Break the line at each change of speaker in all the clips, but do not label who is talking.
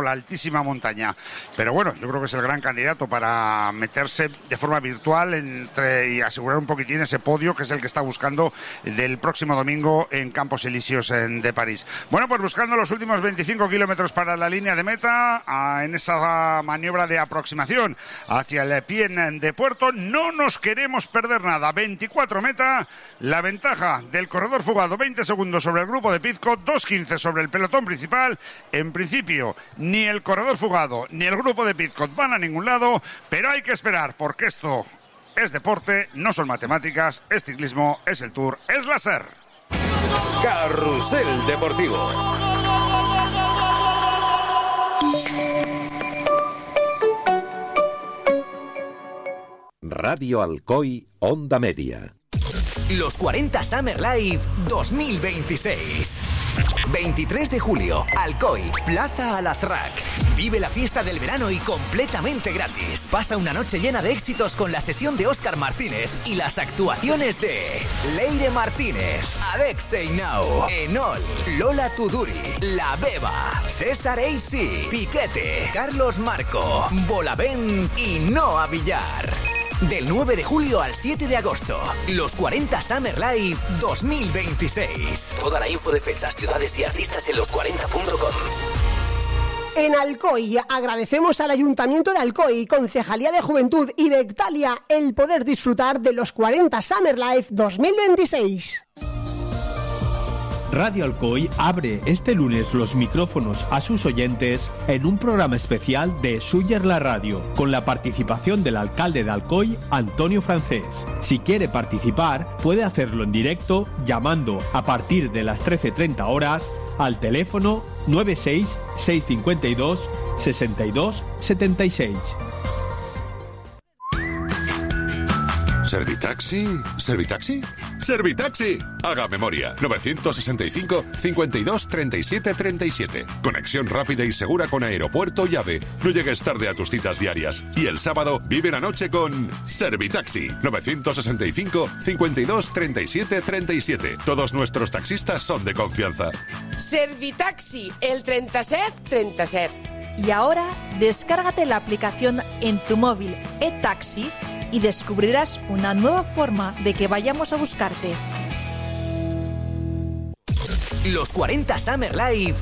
la altísima montaña. Pero bueno, yo creo que es el gran candidato para meterse de forma virtual y asegurar un poquitín ese podio que es el que está buscando del próximo domingo en Campos Elíseos de París. Bueno, pues buscando los últimos 25 kilómetros para la línea de meta, en esa maniobra de aproximación hacia el pie de puerto, no nos queremos perder nada. 24 meta, la ventaja del corredor fugado, 20 segundos sobre el grupo de Pidcock, 2:15 sobre el pelotón principal. En principio, ni el corredor fugado ni el grupo de Pidcock van a ningún lado, pero hay que esperar porque esto es deporte, no son matemáticas, es ciclismo, es el Tour, es la SER.
Carrusel Deportivo.
Radio Alcoy, Onda Media.
Los 40 Summer Live 2026. 23 de julio, Alcoy, Plaza Alazraq. Vive la fiesta del verano y completamente gratis. Pasa una noche llena de éxitos con la sesión de Óscar Martínez y las actuaciones de Leire Martínez, Alexei Nau, Enol, Lola Tuduri, La Beba, César AC, Piquete, Carlos Marco, Bolavent y Noa Villar. Del 9 de julio al 7 de agosto, los 40 Summer Live 2026. Toda la info de fechas, ciudades y artistas en los40.com.
En Alcoy agradecemos al Ayuntamiento de Alcoy, Concejalía de Juventud y Bectalia el poder disfrutar de los 40 Summer Live 2026.
Radio Alcoy abre este lunes los micrófonos a sus oyentes en un programa especial de Suyer la Radio, con la participación del alcalde de Alcoy, Antonio Francés. Si quiere participar, puede hacerlo en directo llamando a partir de las 13:30 horas al teléfono 96 652 62 76.
¿Servitaxi? ¿Servitaxi? ¡Servitaxi! Haga memoria. 965 52 37 37. Conexión rápida y segura con aeropuerto y AVE. No llegues tarde a tus citas diarias. Y el sábado vive la noche con Servitaxi. 965 52 37 37. Todos nuestros taxistas son de confianza.
Servitaxi, el 37 37.
Y ahora, descárgate la aplicación en tu móvil eTaxi y descubrirás una nueva forma de que vayamos a buscarte.
Los 40 Summer Live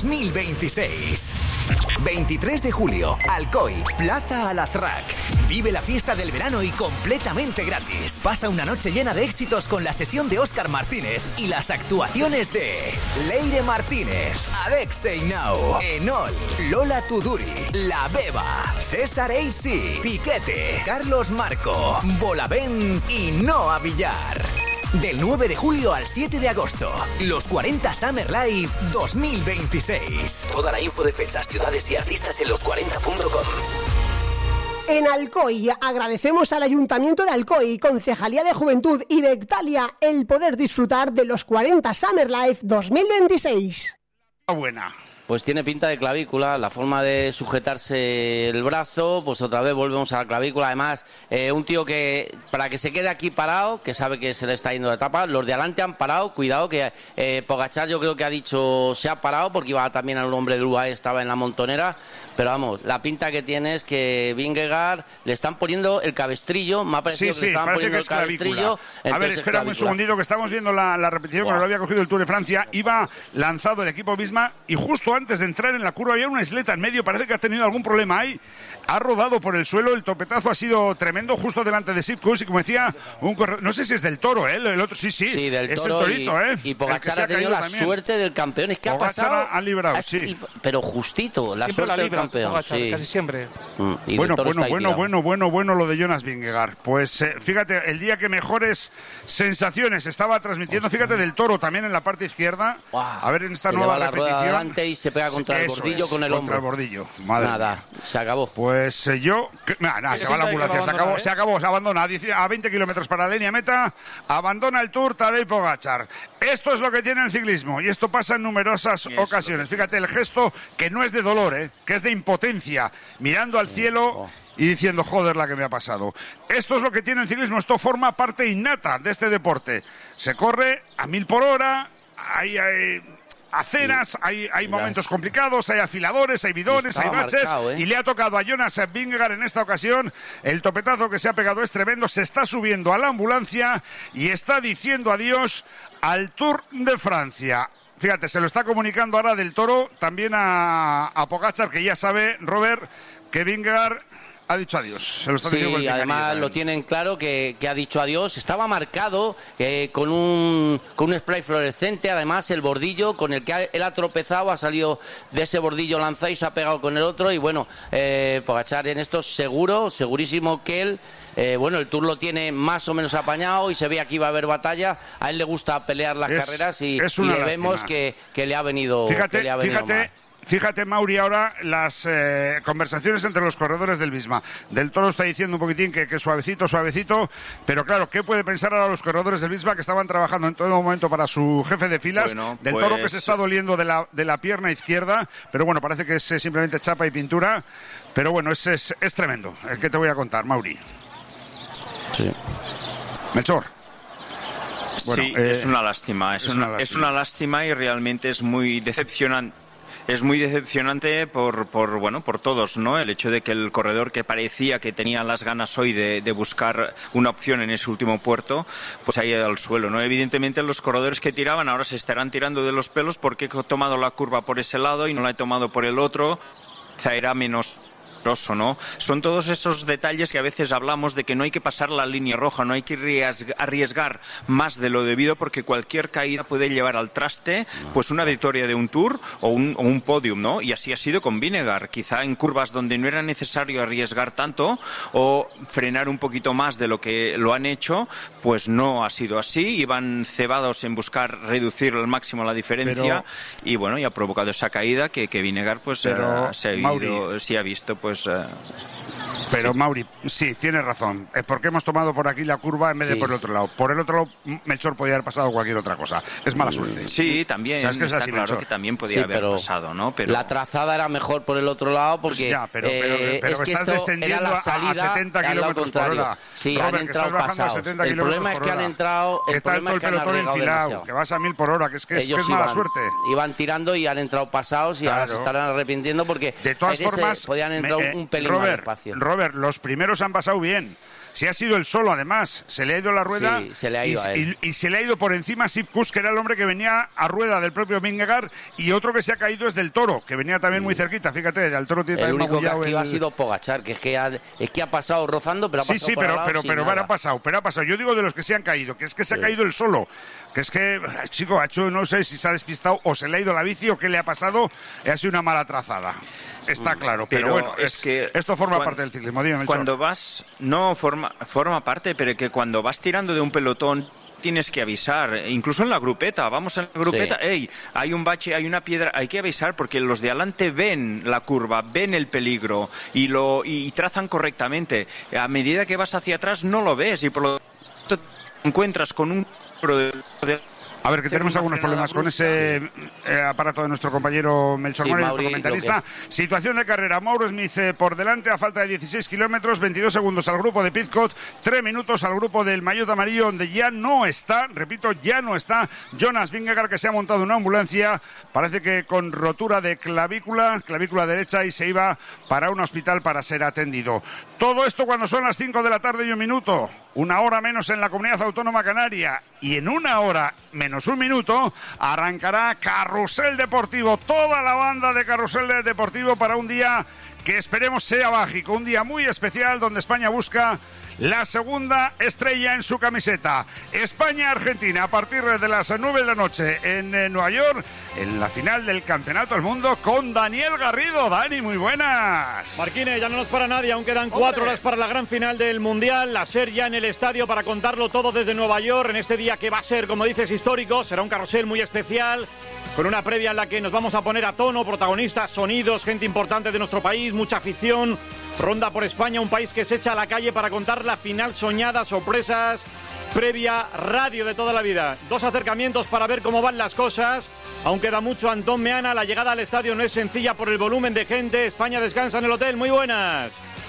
2026. 23 de julio, Alcoy, Plaza Alazraq. Vive la fiesta del verano y completamente gratis. Pasa una noche llena de éxitos con la sesión de Óscar Martínez y las actuaciones de Leire Martínez, Alexei Nau, Enol, Lola Tuduri, La Beba, César AC, Piquete, Carlos Marco, Bolavent y Noa Villar. Del 9 de julio al 7 de agosto, los 40 Summer Live 2026. Toda la info de fechas, ciudades y artistas en los40.com.
En Alcoy agradecemos al Ayuntamiento de Alcoy, Concejalía de Juventud y Bectalia el poder disfrutar de los 40 Summer Live 2026.
Buena.
Pues tiene pinta de clavícula, la forma de sujetarse el brazo, pues otra vez volvemos a la clavícula. Además, un tío que, para que se quede aquí parado, que sabe que se le está yendo de etapa, los de adelante han parado, cuidado que Pogačar yo creo que ha dicho se ha parado porque iba también al hombre del UAE, estaba en la montonera, pero vamos, la pinta que tiene es que Vingegaard le están poniendo el cabestrillo, me ha parecido que le estaban poniendo el cabestrillo.
A ver, espera un segundito que estamos viendo la repetición que nos lo había cogido el Tour de Francia, iba lanzado el equipo Visma y justo antes de entrar en la curva había una isleta en medio, parece que ha tenido algún problema ahí, ha rodado por el suelo, el topetazo ha sido tremendo justo delante de Sipkus y como decía, no sé si es del Toro, el otro, sí,
del
es
Toro,
el Torito,
y Pogačar ha tenido la suerte del campeón, es que
Pogačar
ha pasado,
ha librado, sí.
pero justito, la
siempre
suerte del campeón,
Pogačar,
sí.
casi siempre.
Y
Bueno lo de Jonas Vingegaard. Pues fíjate, el día que mejores sensaciones estaba transmitiendo, fíjate, del Toro también en la parte izquierda. A ver en esta
se
nueva
le va la rueda
repetición.
adelante y se pega contra el bordillo con el hombro.
Contra el bordillo. Madre
nada,
mía.
se acabó.
Pues se va la ambulancia, se acabó, se abandona a 20 kilómetros para la línea meta, abandona el Tour Tadej Pogačar. Esto es lo que tiene el ciclismo y esto pasa en numerosas ocasiones. Fíjate el gesto que no es de dolor, que es de impotencia, mirando al cielo y diciendo, joder, la que me ha pasado. Esto es lo que tiene el ciclismo, esto forma parte innata de este deporte. Se corre a 1000 por hora, hay aceras, hay momentos complicados, hay afiladores, hay bidones, hay baches,
marcado,
y le ha tocado a Jonas Vingegaard en esta ocasión. El topetazo que se ha pegado es tremendo, se está subiendo a la ambulancia y está diciendo adiós al Tour de Francia. Fíjate, se lo está comunicando ahora del Toro también a Pogačar, que ya sabe, Robert, que Vingegaard ha dicho adiós. Se lo está diciendo
sí, además lo tienen claro que ha dicho adiós. Estaba marcado con un spray fluorescente, además el bordillo con el que él ha tropezado, ha salido de ese bordillo lanzado y se ha pegado con el otro. Y bueno, Pogačar en esto segurísimo que él... el Tour lo tiene más o menos apañado y se ve aquí va a haber batalla. A él le gusta pelear las carreras y le vemos que le ha venido mal.
Fíjate, Mauri, ahora las conversaciones entre los corredores del Visma. Del Toro está diciendo un poquitín que suavecito, pero claro, ¿qué puede pensar ahora los corredores del Visma que estaban trabajando en todo momento para su jefe de filas? Del Toro, que se está doliendo de la pierna izquierda, pero bueno, parece que es simplemente chapa y pintura, pero bueno, es tremendo. ¿Qué te voy a contar, Mauri?
Sí.
Melchor.
Bueno, sí, es una lástima. Es una lástima y realmente es muy decepcionante. Es muy decepcionante por todos, ¿no? El hecho de que el corredor que parecía que tenía las ganas hoy de buscar una opción en ese último puerto, pues ha ido al suelo, ¿no? Evidentemente los corredores que tiraban ahora se estarán tirando de los pelos porque he tomado la curva por ese lado y no la he tomado por el otro. Quizá era menos... ¿no? Son todos esos detalles que a veces hablamos de que no hay que pasar la línea roja, no hay que arriesgar más de lo debido porque cualquier caída puede llevar al traste pues una victoria de un Tour o un podium, ¿no? Y así ha sido con Vingegaard, quizá en curvas donde no era necesario arriesgar tanto o frenar un poquito más de lo que lo han hecho, pues no ha sido así, iban cebados en buscar reducir al máximo la diferencia y ha provocado esa caída que Vingegaard pues sí ha visto pues.
Pero Mauri, sí, tienes razón. Porque hemos tomado por aquí la curva en vez de por el otro lado. Por el otro lado, Melchor podía haber pasado cualquier otra cosa. Es mala suerte.
Sí, también.
¿Sabes que es así,
claro, Melchor? Que también podía haber pasado, ¿no? Pero
la trazada era mejor por el otro lado porque
pero
es que
estás descendiendo
era la salida
a 70 kilómetros por hora.
Sí,
Robert,
han entrado pasados. El problema es que han entrado.
El problema es que han enfilado, que vas a 1000 por hora, que es mala suerte.
Iban tirando y han entrado pasados y ahora se estarán arrepintiendo porque
de todas formas
podían entrar un pelín más despacio.
Robert, los primeros han pasado bien. Si ha sido el solo, además, se le ha ido la rueda.
Sí, se le ha ido a él.
Y se le ha ido por encima Sipkus, que era el hombre que venía a rueda del propio Vingegaard, y otro que se ha caído es del Toro, que venía también muy cerquita. Fíjate, del Toro tiene
el
también
único que ha sido Pogačar, que es que ha pasado rozando, pero ha pasado
sí, pero ha pasado. Yo digo de los que se han caído, que es que se ha caído el solo. Que es que, chico, ha hecho, no sé si se ha despistado o se le ha ido la bici o qué le ha pasado. Ha sido una mala trazada. Está claro, pero bueno, es que esto forma parte del ciclismo. Dime,
cuando vas, no forma parte, pero que cuando vas tirando de un pelotón tienes que avisar, incluso en la grupeta, vamos en la grupeta, hay un bache, hay una piedra, hay que avisar porque los de adelante ven la curva, ven el peligro y trazan correctamente. A medida que vas hacia atrás no lo ves y por lo tanto te encuentras con un...
A ver, que tenemos algunos problemas con ese aparato de nuestro compañero Melchor Mora, nuestro comentarista. Situación de carrera, Mauro Smith por delante a falta de 16 kilómetros, 22 segundos al grupo de Pidcock, 3 minutos al grupo del maillot amarillo, donde ya no está Jonas Vingegaard, que se ha montado en una ambulancia, parece que con rotura de clavícula derecha, y se iba para un hospital para ser atendido. Todo esto cuando son las 5 de la tarde y 1 minuto, 1 hora menos en la Comunidad Autónoma Canaria, y en 1 hora menos 1 minuto arrancará Carrusel Deportivo, toda la banda de Carrusel Deportivo para un día que esperemos sea mágico, un día muy especial donde España busca la segunda estrella en su camiseta. España-Argentina a partir de las 9 de la noche en Nueva York, en la final del Campeonato del Mundo con Daniel Garrido. Dani, muy buenas.
Marquines, ya no nos para nadie, aún quedan 4 horas para la gran final del Mundial. La SER ya en el estadio para contarlo todo desde Nueva York en este día que va a ser, como dices, histórico. Será un carrusel muy especial, con una previa en la que nos vamos a poner a tono, protagonistas, sonidos, gente importante de nuestro país, mucha afición. Ronda por España, un país que se echa a la calle para contar la final soñada, sorpresas, previa, radio de toda la vida. 2 acercamientos para ver cómo van las cosas. Aún queda mucho. Antón Meana, la llegada al estadio no es sencilla por el volumen de gente. España descansa en el hotel. Muy buenas.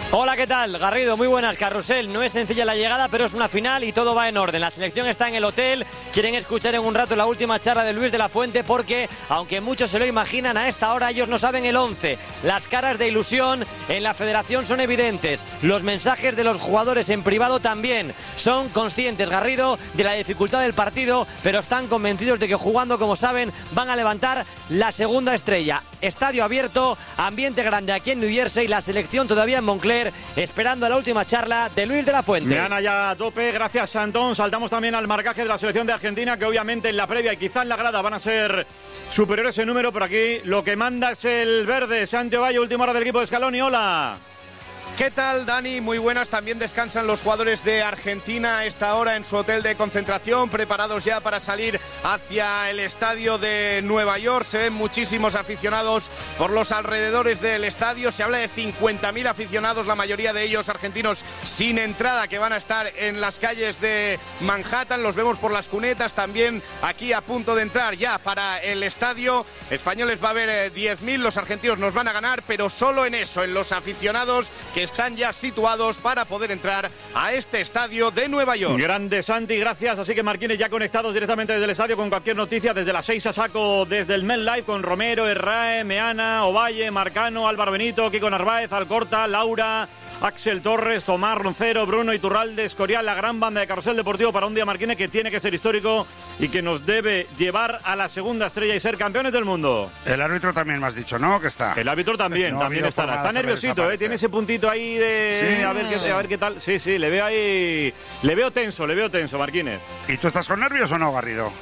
Hola, ¿qué tal? Garrido, muy buenas. Carrusel, no es sencilla la llegada, pero es una final y todo va en orden. La selección está en el hotel, quieren escuchar en un rato la última charla de Luis de la Fuente porque, aunque muchos se lo imaginan, a esta hora ellos no saben el 11. Las caras de ilusión en la federación son evidentes. Los mensajes de los jugadores en privado también. Son conscientes, Garrido, de la dificultad del partido, pero están convencidos de que jugando como saben van a levantar la segunda estrella. Estadio abierto, ambiente grande aquí en New Jersey, la selección todavía en Moncler, esperando la última charla de Luis de la Fuente.
Gana ya a tope, gracias Antón. Saltamos también al marcaje de la selección de Argentina, que obviamente en la previa y quizá en la grada van a ser superiores en número, pero aquí lo que manda es el verde. Santi Ovalle, última hora del equipo de Scaloni. Hola.
¿Qué tal, Dani? Muy buenas. También descansan los jugadores de Argentina a esta hora en su hotel de concentración, preparados ya para salir hacia el estadio de Nueva York. Se ven muchísimos aficionados por los alrededores del estadio. Se habla de 50.000 aficionados, la mayoría de ellos argentinos sin entrada, que van a estar en las calles de Manhattan. Los vemos por las cunetas también aquí a punto de entrar ya para el estadio. Españoles va a haber 10.000, los argentinos nos van a ganar, pero solo en eso, en los aficionados que están ya situados para poder entrar a este estadio de Nueva York.
Grande Santi, gracias. Así que Marquines ya conectados directamente desde el estadio con cualquier noticia desde las 6 a saco desde el MetLife con Romero, Herrae, Meana, Ovalle, Marcano, Álvaro Benito, Kiko Narváez, Alcorta, Laura, Axel Torres, Tomás Roncero, Bruno Iturralde, Escorial, la gran banda de Carrusel Deportivo para un día, Marquines, que tiene que ser histórico y que nos debe llevar a la segunda estrella y ser campeones del mundo.
El árbitro también me has dicho, ¿no? Que está.
El árbitro también,
no
también estará. Está nerviosito, tiene ese puntito ahí de
sí.
a ver qué tal. Sí, le veo ahí, le veo tenso, Marquines.
¿Y tú estás con nervios o no, Garrido?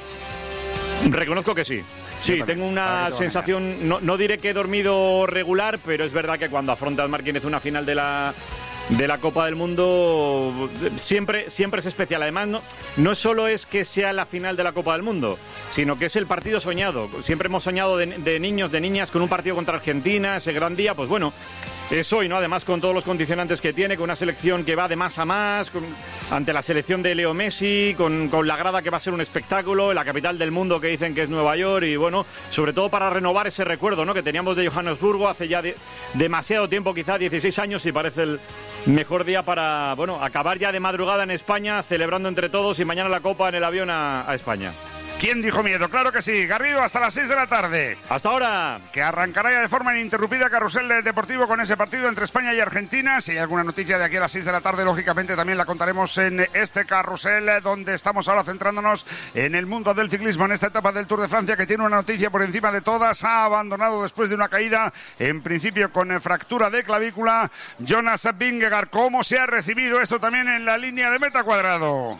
Reconozco que sí. Sí, tengo una sensación, no diré que he dormido regular, pero es verdad que cuando afrontas, Marquínez, una final de la Copa del Mundo siempre es especial. Además, no solo es que sea la final de la Copa del Mundo, sino que es el partido soñado. Siempre hemos soñado de niños, de niñas, con un partido contra Argentina, ese gran día. Pues bueno, es hoy, ¿no? Además, con todos los condicionantes que tiene, con una selección que va de más a más, ante la selección de Leo Messi, con la grada que va a ser un espectáculo, en la capital del mundo que dicen que es Nueva York, y bueno, sobre todo para renovar ese recuerdo, ¿no?, que teníamos de Johannesburgo hace ya demasiado tiempo, quizá 16 años, y parece el mejor día para, bueno, acabar ya de madrugada en España, celebrando entre todos, y mañana la Copa en el avión a España.
¿Quién dijo miedo? Claro que sí. Garrido, hasta las 6 de la tarde.
Hasta ahora.
Que arrancará ya de forma ininterrumpida Carrusel Deportivo con ese partido entre España y Argentina. Si hay alguna noticia de aquí a las 6 de la tarde, lógicamente también la contaremos en este Carrusel, donde estamos ahora centrándonos en el mundo del ciclismo, en esta etapa del Tour de Francia, que tiene una noticia por encima de todas. Ha abandonado después de una caída, en principio con fractura de clavícula, Jonas Vingegaard. ¿Cómo se ha recibido esto también en la línea de meta, Cuadrado?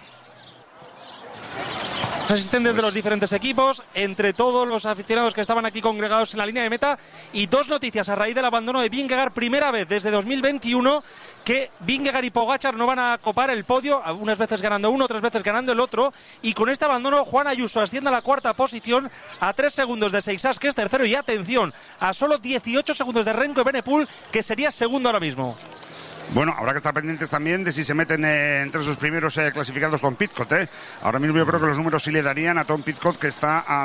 Asistentes de los diferentes equipos, entre todos los aficionados que estaban aquí congregados en la línea de meta, y dos noticias a raíz del abandono de Vingegaard. Primera vez desde 2021 que Vingegaard y Pogačar no van a copar el podio, unas veces ganando uno, otras veces ganando el otro, y con este abandono Juan Ayuso asciende a la cuarta posición a 3 segundos de Seixas, que es tercero, y atención, a solo 18 segundos de Remco Evenepoel, que sería segundo ahora mismo.
Bueno, habrá que estar pendientes también de si se meten entre sus primeros clasificados Tom Pidcock. Ahora mismo yo creo que los números sí le darían a Tom Pidcock, que está a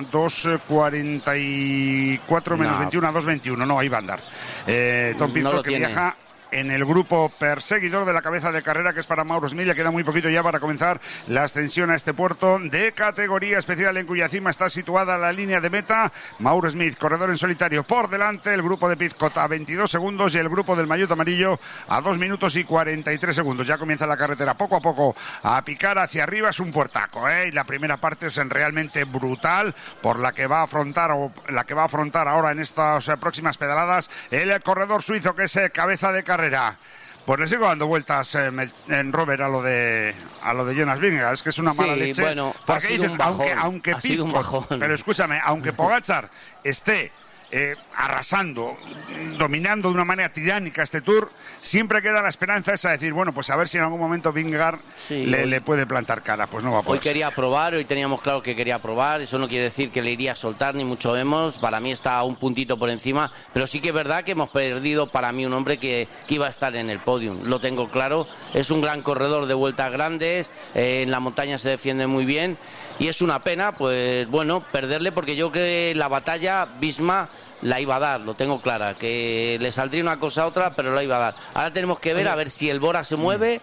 2.44 menos 21, a 2.21. No, ahí va a andar. Tom Pidcock, que viaja en el grupo perseguidor de la cabeza de carrera, que es para Mauro Smith. Le queda muy poquito ya para comenzar la ascensión a este puerto de categoría especial, en cuya cima está situada la línea de meta. Mauro Smith, corredor en solitario, por delante. El grupo de Pidcock a 22 segundos y el grupo del maillot amarillo a 2 minutos y 43 segundos. Ya comienza la carretera poco a poco a picar hacia arriba. Es un puertaco, y la primera parte es realmente brutal, por la que va a afrontar ahora en estas próximas pedaladas el corredor suizo, que es cabeza de carrera. Pues le sigo dando vueltas en Robert a lo de Jonas Vingegaard. Es que es una mala leche.
Bueno,
porque dices, aunque Pidcock, pero escúchame, aunque Pogačar esté arrasando, dominando de una manera tiránica este Tour, siempre queda la esperanza esa de decir, bueno, pues a ver si en algún momento Vingegaard le puede plantar cara. Pues no va a poder.
Hoy quería probar, hoy teníamos claro que quería probar. Eso no quiere decir que le iría a soltar, ni mucho menos. Para mí está un puntito por encima, pero sí que es verdad que hemos perdido para mí un hombre que iba a estar en el podium. Lo tengo claro. Es un gran corredor de vueltas grandes, en la montaña se defiende muy bien, y es una pena, pues bueno, perderle, porque yo creo que la batalla Visma la iba a dar, lo tengo clara, que le saldría una cosa a otra, pero la iba a dar. Ahora tenemos que ver a ver si el Bora se mueve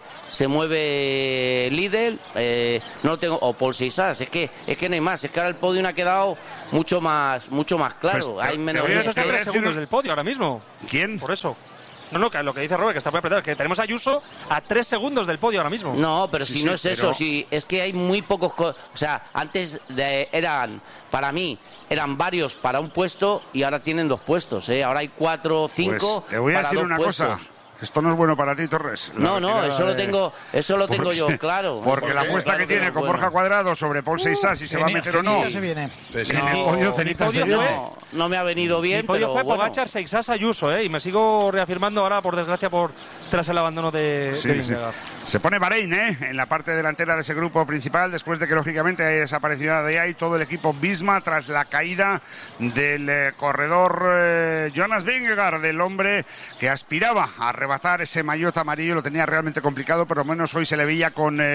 Lidl, no lo tengo, o Paul Seixas, es que no hay más, es que ahora el podio ha quedado mucho más claro.
Pues,
hay menos.
Eso está a 3 segundos del podio ahora mismo.
¿Quién?
Por eso. No, que lo que dice Robert, que está muy apretado, que tenemos a Ayuso a 3 segundos del podio ahora mismo.
No, pero si no es eso, si es que hay muy pocos... O sea, antes para mí, eran varios para un puesto y ahora tienen 2 puestos, ¿eh? Ahora hay 4 o 5
pues te voy a decir una cosa. Esto no es bueno para ti, Torres.
No, eso lo tengo yo claro.
Porque la apuesta que tiene con Borja Cuadrado sobre Paul Seixas, si se va a meter o no.
Se viene.
En el podio Cenita se viene.
No me ha venido bien,
pero
bueno.
fue Pogačar, Seixas, Ayuso, y me sigo reafirmando ahora, por desgracia, tras el abandono de Vingegaard.
Se pone Bahrein, en la parte delantera de ese grupo principal, después de que, lógicamente, haya desaparecido de ahí todo el equipo Visma, tras la caída del corredor Jonas Vingegaard, del hombre que aspiraba a arrebatar ese maillot amarillo. Lo tenía realmente complicado, pero al menos hoy se le veía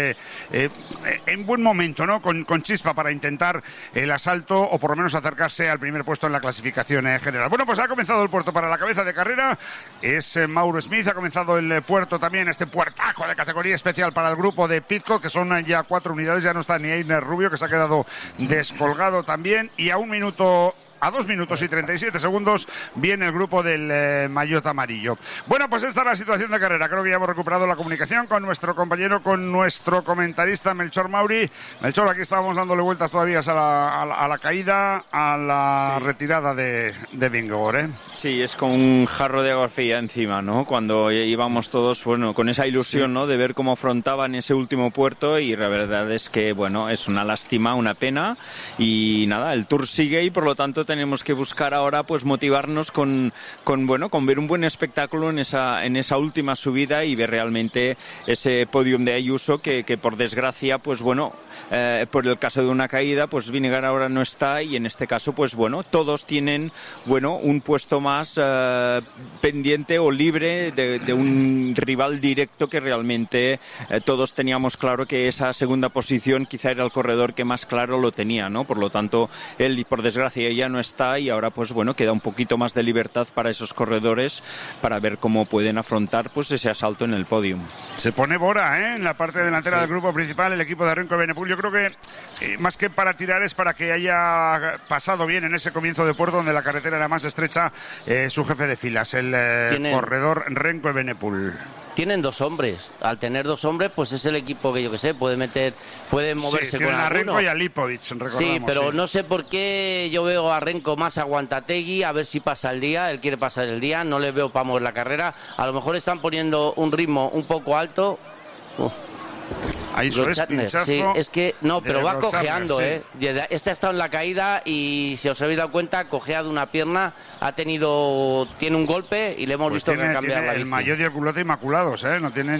en buen momento, ¿no? Con chispa para intentar el asalto, o por lo menos acercarse al primer puesto en la clasificación general. Bueno, pues ha comenzado el puerto para la cabeza de carrera, es Mauro Smith. Ha comenzado el puerto también, este puertaco de categoría especial para el grupo de Pidcock, que son ya 4 unidades. Ya no está ni Einer Rubio, que se ha quedado descolgado también, y a 2 minutos y 37 segundos viene el grupo del maillot amarillo. Bueno, pues esta es la situación de carrera. Creo que ya hemos recuperado la comunicación con nuestro compañero, con nuestro comentarista Melchor Mauri. Melchor, aquí estábamos dándole vueltas todavía a la caída, a la retirada de Vingegaard, ¿eh?
Sí, es con un jarro de agua fría encima, ¿no? Cuando íbamos todos, con esa ilusión, ¿no? De ver cómo afrontaban ese último puerto, y la verdad es que, es una lástima, una pena, y nada, el Tour sigue, y por lo tanto tenemos que buscar ahora pues motivarnos con ver un buen espectáculo en esa última subida, y ver realmente ese podium de Ayuso que por desgracia por el caso de una caída pues Vingegaard ahora no está, y en este caso todos tienen un puesto más pendiente o libre de un rival directo, que realmente todos teníamos claro que esa segunda posición quizá era el corredor que más claro lo tenía, ¿no? Por lo tanto él por desgracia ya no está, y ahora queda un poquito más de libertad para esos corredores para ver cómo pueden afrontar ese asalto en el podium.
Se pone Bora, en la parte delantera del grupo principal, el equipo de Renko Evenepoel. Yo creo que más que para tirar es para que haya pasado bien en ese comienzo de puerto, donde la carretera era más estrecha, su jefe de filas, el corredor Renko Evenepoel.
Tienen 2 hombres. Al tener 2 hombres, pues es el equipo que puede moverse con alguno.
A Renko y a Lipovic, recordamos.
Sí, pero no sé por qué yo veo a Renko más aguantategui, a ver si pasa el día. Él quiere pasar el día, no le veo para mover la carrera. A lo mejor están poniendo un ritmo un poco alto.
Ahí
sí, es que no, pero va cojeando, sí. Este ha estado en la caída, y si os habéis dado cuenta, cojeado una pierna, tiene un golpe, y le hemos visto que cambiar la bici.
El maillot y el culote inmaculados, no tiene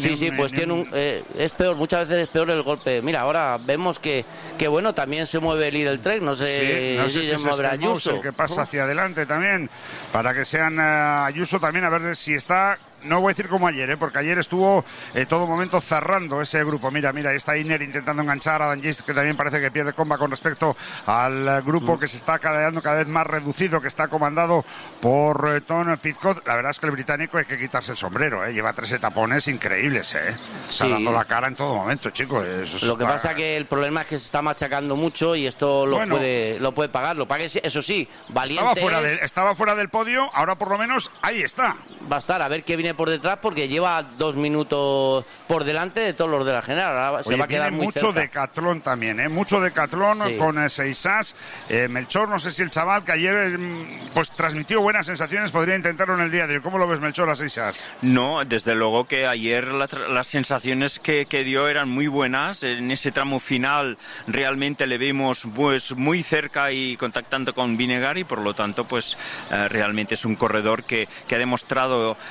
es peor, muchas veces es peor el golpe. Mira, ahora vemos que también se mueve el Lidl Trek, no sé si se moverá Ayuso.
El que pasa hacia adelante también, para que sean Ayuso también, a ver si está. No voy a decir como ayer, porque ayer estuvo todo momento cerrando ese grupo. Mira, está Iner intentando enganchar a Dan Gist, que también parece que pierde comba con respecto al grupo que se está quedando cada vez más reducido, que está comandado por Tom Pidcock. La verdad es que el británico hay que quitarse el sombrero, lleva 3 etapones increíbles, Está dando la cara en todo momento, chicos.
Lo que pasa que el problema es que se está machacando mucho, y esto lo puede pagar. Lo pague, eso sí, valiente.
Estaba fuera del podio, ahora por lo menos ahí está.
Va a estar, a ver qué viene por detrás, porque lleva 2 minutos por delante de todos los de la general. Ahora se va a quedar muy
mucho
cerca.
Decatlón también, mucho Decatlón, sí. Con Seixas. Melchor, no sé si el chaval que ayer transmitió buenas sensaciones podría intentarlo en el día de hoy. ¿Cómo lo ves, Melchor, a Seixas?
No, desde luego que ayer las sensaciones que dio eran muy buenas. En ese tramo final realmente le vimos muy cerca y contactando con Vingegaard, y por lo tanto realmente es un corredor que ha demostrado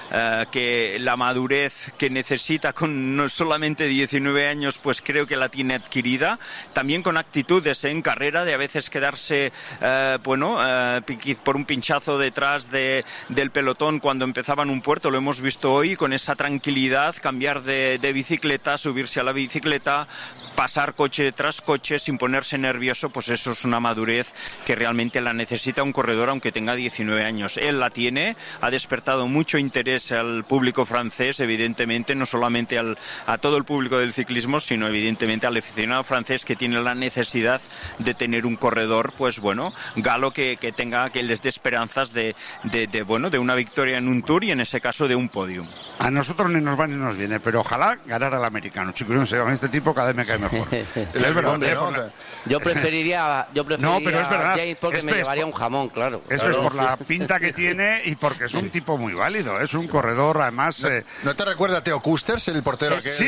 que la madurez que necesita con no solamente 19 años, pues creo que la tiene adquirida. También con actitudes en carrera, de a veces quedarse, por un pinchazo detrás del pelotón cuando empezaban un puerto, lo hemos visto hoy, con esa tranquilidad, cambiar de bicicleta, subirse a la bicicleta, pasar coche tras coche sin ponerse nervioso, pues eso es una madurez que realmente la necesita un corredor aunque tenga 19 años. Él la tiene, ha despertado mucho interés al público francés, evidentemente, no solamente a todo el público del ciclismo, sino evidentemente al aficionado francés, que tiene la necesidad de tener un corredor, pues bueno, galo que les dé esperanzas de una victoria en un Tour y en ese caso de un podium.
A nosotros ni nos va ni nos viene, pero ojalá ganara el americano, chicos. Yo no sé, a este tipo cada vez me cae mejor. Es verdad,
yo preferiría a James porque me llevaría un jamón, claro.
Eso es por la pinta que tiene y porque es un tipo muy válido, es un corredor, además...
¿No te recuerda a Theo Kusters, el portero?
Sí.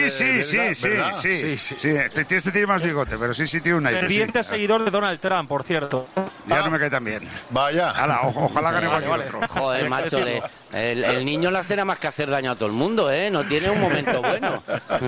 Este tiene más bigote, pero sí tiene un aire.
Ferviente seguidor de Donald Trump, por cierto.
Ya no me cae tan bien.
Vaya.
Ojalá gane cualquier otro.
Joder, macho, el niño le hace nada más que hacer daño a todo el mundo, ¿eh? No tiene un momento bueno.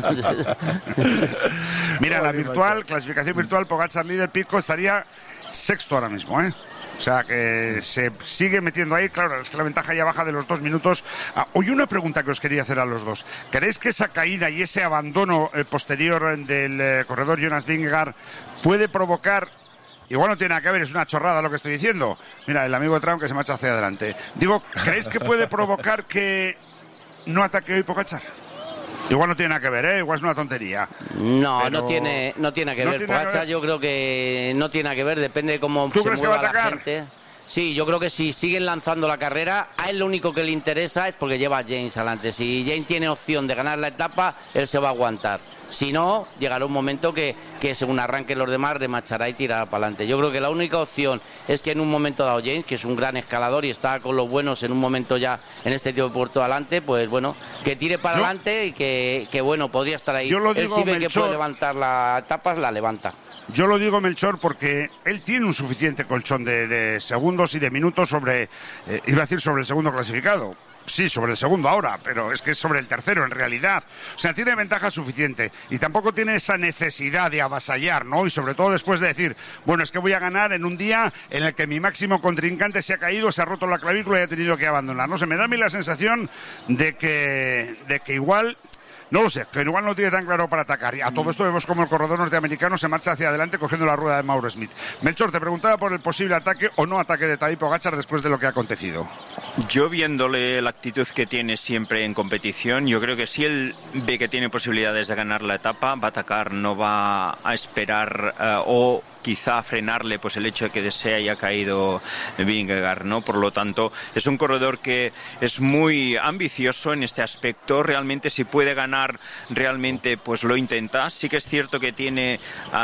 Mira, la clasificación virtual, Pogačar líder, Pitcock estaría sexto ahora mismo, ¿eh? O sea, que se sigue metiendo ahí. Claro, es que la ventaja ya baja de los 2 minutos. Hoy una pregunta que os quería hacer a los dos. ¿Creéis que esa caída y ese abandono posterior del corredor Jonas Vingegaard puede provocar... Igual no tiene nada que ver, es una chorrada lo que estoy diciendo. Mira, el amigo de Trump que se marcha hacia adelante. Digo, ¿creéis que puede provocar que no ataque hoy Pogačar? Igual no tiene nada que ver, igual es una tontería.
No, pero... no tiene que ver. Pogačar yo creo que no tiene nada que ver, depende de cómo se mueva la gente. Sí, yo creo que si siguen lanzando la carrera, a él lo único que le interesa es porque lleva a James adelante. Si James tiene opción de ganar la etapa, él se va a aguantar. Si no, llegará un momento que según arranquen los demás, remachará y tirará para adelante. Yo creo que la única opción es que en un momento dado James, que es un gran escalador y está con los buenos en un momento ya en este tipo de puerto adelante, pues bueno, que tire para adelante y que bueno, podría estar ahí. Él sí ve que puede levantar las etapas, la levanta.
Yo lo digo, Melchor, porque él tiene un suficiente colchón de segundos y de minutos sobre el segundo clasificado. Sí, sobre el segundo ahora, pero es que es sobre el tercero en realidad. O sea, tiene ventaja suficiente y tampoco tiene esa necesidad de avasallar, ¿no? Y sobre todo después de decir, bueno, es que voy a ganar en un día en el que mi máximo contrincante se ha caído, se ha roto la clavícula y ha tenido que abandonar. No sé, me da a mí la sensación de que igual... No lo sé, que igual no tiene tan claro para atacar. Y a todo esto vemos como el corredor norteamericano se marcha hacia adelante cogiendo la rueda de Mauro Smith. Melchor, te preguntaba por el posible ataque o no ataque de Tadej Pogačar después de lo que ha acontecido.
Yo, viéndole la actitud que tiene siempre en competición, yo creo que si él ve que tiene posibilidades de ganar la etapa, va a atacar, no va a esperar o quizá frenarle pues el hecho de que se haya caído Vingegaard, ¿no? Por lo tanto, es un corredor que es muy ambicioso en este aspecto. Realmente, si puede ganar, realmente pues lo intenta. Sí que es cierto que tiene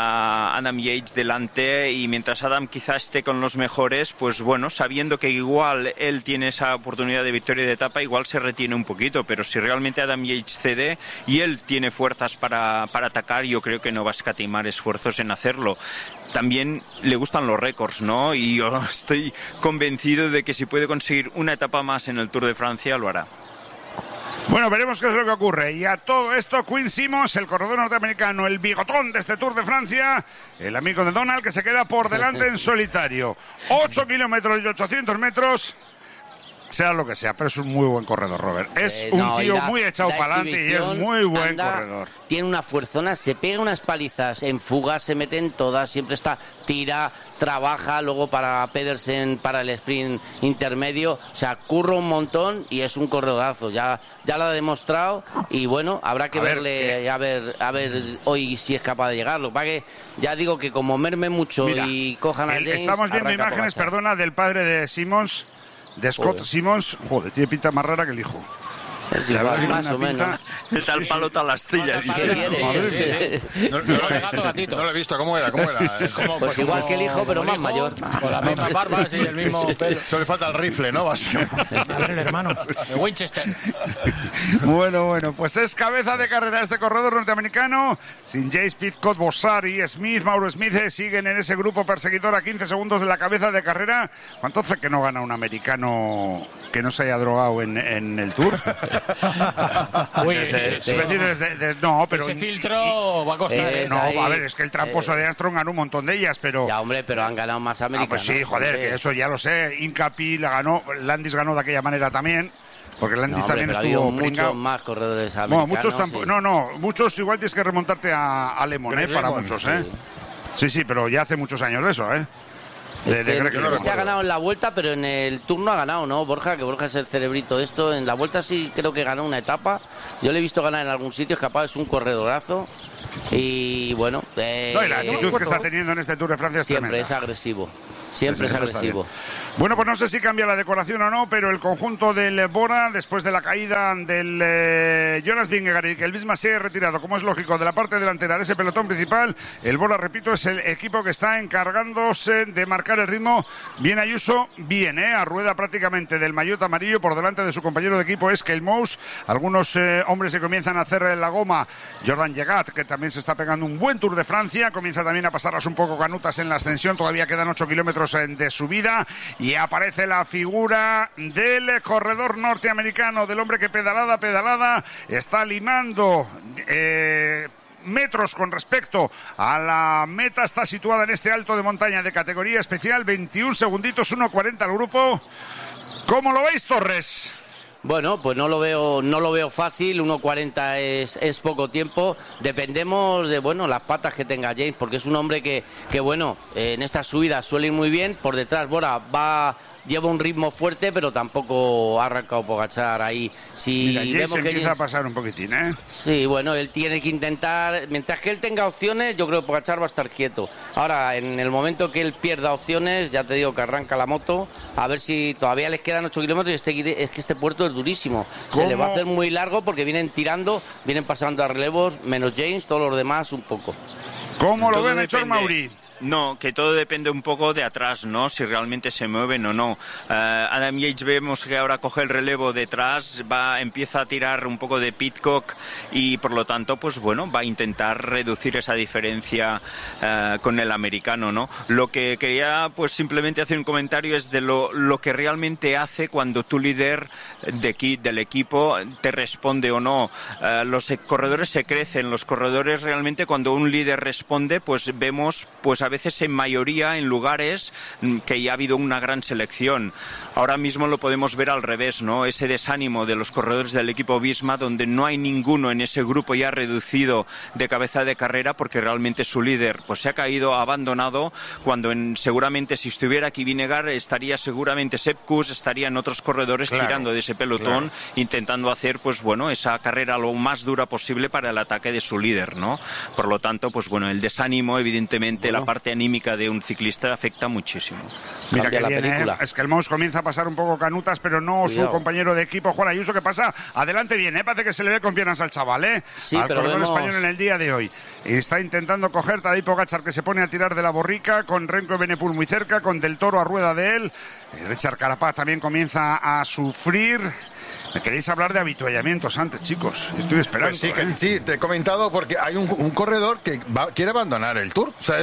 a Adam Yates delante y mientras Adam quizá esté con los mejores, pues bueno, sabiendo que igual él tiene esa oportunidad de victoria de etapa, igual se retiene un poquito, pero si realmente Adam Yates cede y él tiene fuerzas para atacar, yo creo que no va a escatimar esfuerzos en hacerlo. También le gustan los récords, ¿no? Y yo estoy convencido de que si puede conseguir una etapa más en el Tour de Francia, lo hará.
Bueno, veremos qué es lo que ocurre. Y a todo esto, Quinn Simmons, el corredor norteamericano, el bigotón de este Tour de Francia, el amigo de Donald, que se queda por delante en solitario. 8 kilómetros y 800 metros. Sea lo que sea, pero es un muy buen corredor, Robert. Es un tío muy echado para adelante y es muy buen corredor.
Tiene una fuerzona, se pega unas palizas en fugas, se mete en todas, siempre tira, trabaja, luego para Pedersen, para el sprint intermedio, o sea, curra un montón y es un corredorazo, ya lo ha demostrado y bueno, habrá que verle, a ver hoy si es capaz de llegar. Lo que pasa que ya digo que como merme mucho y cojan a James,
estamos viendo imágenes, del padre de Simmons, de Scott Simmons. Joder, tiene pinta más rara que el hijo.
Es igual, más o menos.
Tal palo, tal astilla.
No lo he visto, ¿cómo era?
Pues igual que el hijo, pero más mayor.
Con la misma barba y el mismo pelo.
Solo le falta el rifle, ¿no? Básicamente.
A ver, el hermano. De Winchester.
Bueno, pues es cabeza de carrera este corredor norteamericano. Sin Jace Pitcock, Bossar y Smith, Mauro Smith siguen en ese grupo perseguidor a 15 segundos de la cabeza de carrera. ¿Cuánto hace que no gana un americano que no se haya drogado en el Tour?
Uy,
no, pero
ese filtro va a costar.
A ver, es que el tramposo de Armstrong ganó un montón de ellas, pero...
Ya, hombre, pero han ganado más americanos.
Pues sí, joder, que eso ya lo sé. Incapi la ganó, Landis ganó de aquella manera también. Porque Landis también estuvo
muchos más corredores americanos.
Muchos tampoco. Sí. Muchos igual tienes que remontarte a Lemon, para muchos, Sí, pero ya hace muchos años de eso,
Este ha ganado en la Vuelta, pero en el Tour no ha ganado, ¿no, Borja? Que Borja es el cerebrito de esto. En la Vuelta sí creo que ganó una etapa. Yo le he visto ganar en algún sitio, es capaz, es un corredorazo. Y bueno...
y la actitud que está teniendo en este Tour de Francia es
siempre
tremenda.
Es agresivo. Siempre es agresivo.
Bueno, pues no sé si cambia la decoración o no, pero el conjunto del Bora, después de la caída del Jonas Vingegaard y que el misma se ha retirado, como es lógico, de la parte delantera de ese pelotón principal, el Bora, repito, es el equipo que está encargándose de marcar el ritmo. Bien Ayuso, bien, a rueda prácticamente del maillot amarillo por delante de su compañero de equipo, es Keil Moos. Algunos hombres se comienzan a hacer la goma. Jordan Llegat, que también se está pegando un buen Tour de Francia, comienza también a pasarlas un poco canutas en la ascensión, todavía quedan 8 kilómetros de subida y aparece la figura del corredor norteamericano, del hombre que pedalada está limando metros con respecto a la meta. Está situada en este alto de montaña de categoría especial, 21 segunditos, 1.40 al grupo. ¿Cómo lo veis, Torres?
Bueno, pues no lo veo fácil, 1.40 es poco tiempo. Dependemos de las patas que tenga James, porque es un hombre que en estas subidas suele ir muy bien. Por detrás Bora lleva un ritmo fuerte, pero tampoco ha arrancado Pogačar ahí.
Mira, James empieza a pasar un poquitín,
Sí, él tiene que intentar, mientras que él tenga opciones, yo creo que Pogačar va a estar quieto. Ahora, en el momento que él pierda opciones, ya te digo que arranca la moto, a ver si todavía les quedan 8 kilómetros y es que este puerto es durísimo. Se le va a hacer muy largo porque vienen pasando a relevos, menos James, todos los demás un poco.
¿Cómo lo ven, Héctor Mauri?
No, que todo depende un poco de atrás, ¿no? Si realmente se mueven o no. Adam Yates vemos que ahora coge el relevo detrás, empieza a tirar un poco de Pitcock y por lo tanto, va a intentar reducir esa diferencia con el americano, ¿no? Lo que quería, simplemente hacer un comentario es de lo que realmente hace cuando tu líder del equipo te responde o no. Los corredores se crecen, los corredores realmente cuando un líder responde, vemos, a veces en mayoría en lugares que ya ha habido una gran selección. Ahora mismo lo podemos ver al revés, ¿no? Ese desánimo de los corredores del equipo Visma, donde no hay ninguno en ese grupo ya reducido de cabeza de carrera porque realmente su líder se ha caído, abandonado, cuando seguramente si estuviera aquí Vingegaard estaría seguramente Sepp Kuss, estarían otros corredores tirando de ese pelotón, intentando hacer esa carrera lo más dura posible para el ataque de su líder, ¿no? Por lo tanto, el desánimo, evidentemente, la parte anímica de un ciclista afecta muchísimo.
Mira que viene, es que el Mouse comienza a pasar un poco canutas, pero no su compañero de equipo, Juan Ayuso, que pasa adelante bien, parece que se le ve con piernas al chaval,
sí,
al corredor español en el día de hoy. Está intentando coger Tadej Pogačar, que se pone a tirar de la borrica, con Remco Evenepoel muy cerca, con Del Toro a rueda de él. Richard Carapaz también comienza a sufrir. ¿Me queréis hablar de habituallamientos antes, chicos? Estoy esperando.
Pues sí, te he comentado porque hay un corredor que quiere abandonar el Tour. O sea,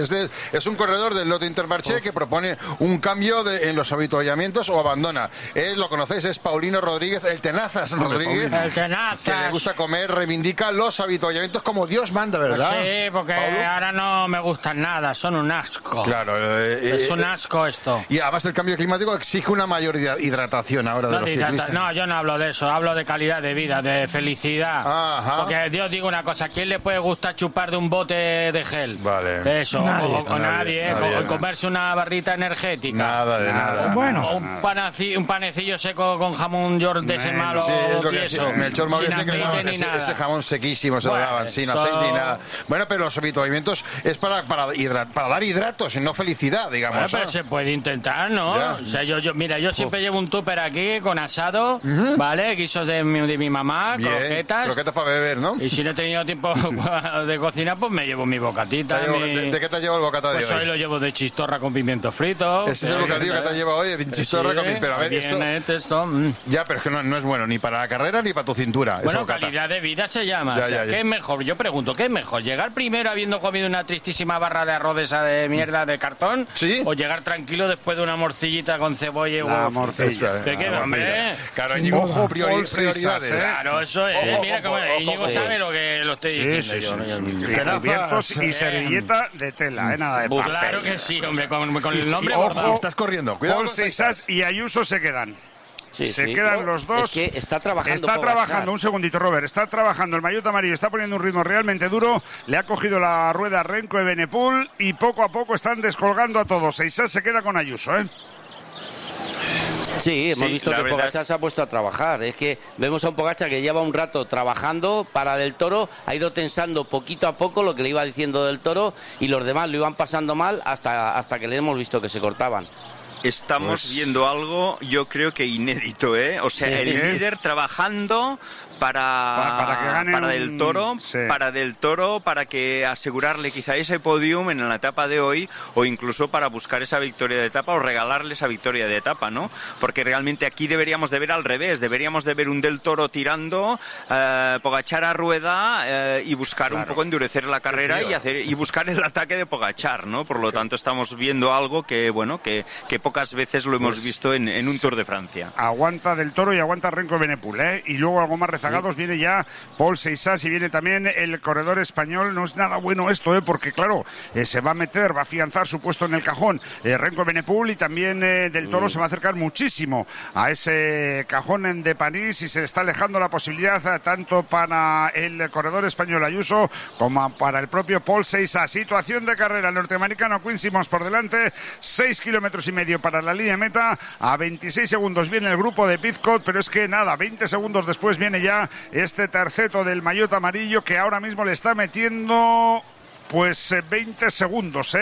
es un corredor del Loto Intermarché que propone un cambio en los habituallamientos o abandona. Lo conocéis, es Paulino Rodríguez, el Tenazas Rodríguez.
El Tenazas.
Que le gusta comer, reivindica los habituallamientos como Dios manda, ¿verdad?
Sí, porque ahora no me gustan nada, son un asco.
Claro.
Es un asco esto.
Y además el cambio climático exige una mayor hidratación ahora de los ciclistas.
No, yo no hablo de eso, hablo de calidad de vida, de felicidad.
Ajá.
Porque Dios, digo una cosa, ¿a quién le puede gustar chupar de un bote de gel?
Vale.
Eso, nadie. Comerse una barrita energética.
Nada.
Bueno. Un panecillo seco con jamón york de ese malo tieso.
Melchor Mauricio, sin aceite ni nada. Ese jamón sequísimo se lo daban, sin aceite ni nada. Bueno, pero los habituallamientos es para dar hidratos y no felicidad, digamos.
Bueno, pero se puede intentar, ¿no? Ya. O sea, yo siempre llevo un tupper aquí con asado Vale, guisos de mi mamá,
Bien,
croquetas.
Croquetas para beber, ¿no?
Y si no he tenido tiempo de cocinar, pues me llevo mi bocatita.
¿De qué te has llevado el bocata de hoy?
Pues hoy lo llevo de chistorra con pimiento frito.
Ese es el bocadillo que te has llevado hoy, chistorra con pimiento. Pero a ver, esto... Ya, pero es que no es bueno ni para la carrera ni para tu cintura.
Bueno, calidad de vida se llama.
Ya.
¿Qué es mejor? Yo pregunto, ¿qué es mejor? ¿Llegar primero habiendo comido una tristísima barra de arroz esa de mierda de cartón?
¿Sí?
¿O llegar tranquilo después de una morcillita con cebolla y huevo?
La morcilla.
¿De qué, hombre?
Claro, Íñigo,
Ojo,
prioridades.
Claro, eso es. Mira cómo Íñigo sabe lo que lo estoy diciendo yo.
Cubiertos y servilleta de tela, nada de papel.
Claro que sí, hombre, con el nombre
Ojo,
bordado.
Estás corriendo.
Paul Seixas y Ayuso se quedan. Se quedan los dos.
Es que está trabajando.
Está trabajando, un segundito, Robert. Está trabajando el maillot amarillo, está poniendo un ritmo realmente duro. Le ha cogido la rueda Renko Evenepoel y poco a poco están descolgando a todos. Seixas se queda con Ayuso, ¿eh?
Sí, hemos visto que Pogačar se ha puesto a trabajar. Es que vemos a un Pogačar que lleva un rato trabajando para Del Toro, ha ido tensando poquito a poco lo que le iba diciendo Del Toro y los demás lo iban pasando mal hasta que le hemos visto que se cortaban.
Estamos viendo algo, yo creo que inédito, ¿eh? O sea, el líder trabajando para
que gane
Del Toro, para Del Toro, para que asegurarle quizá ese podium en la etapa de hoy o incluso para buscar esa victoria de etapa o regalarle esa victoria de etapa, ¿no? Porque realmente aquí deberíamos de ver al revés, deberíamos de ver un Del Toro tirando, Pogačar a rueda y buscar un poco endurecer la carrera y buscar el ataque de Pogačar, ¿no? Por lo tanto estamos viendo algo que, bueno, que pocas veces lo hemos visto en un Tour de Francia.
Aguanta Del Toro y aguanta Renko Evenepoel, ¿eh? Y luego algo más rezagados viene ya Paul Seixas y viene también el corredor español. No es nada bueno esto, porque claro, se va a meter, va a afianzar su puesto en el cajón Renko Evenepoel y también Del Toro se va a acercar muchísimo a ese cajón de París y se está alejando la posibilidad tanto para el corredor español Ayuso como para el propio Paul Seixas. Situación de carrera, el norteamericano Quinn Simmons por delante, 6,5 kilómetros para la línea de meta, a 26 segundos viene el grupo de Pidcock, pero es que nada, 20 segundos después viene ya este terceto del maillot amarillo que ahora mismo le está metiendo pues 20 segundos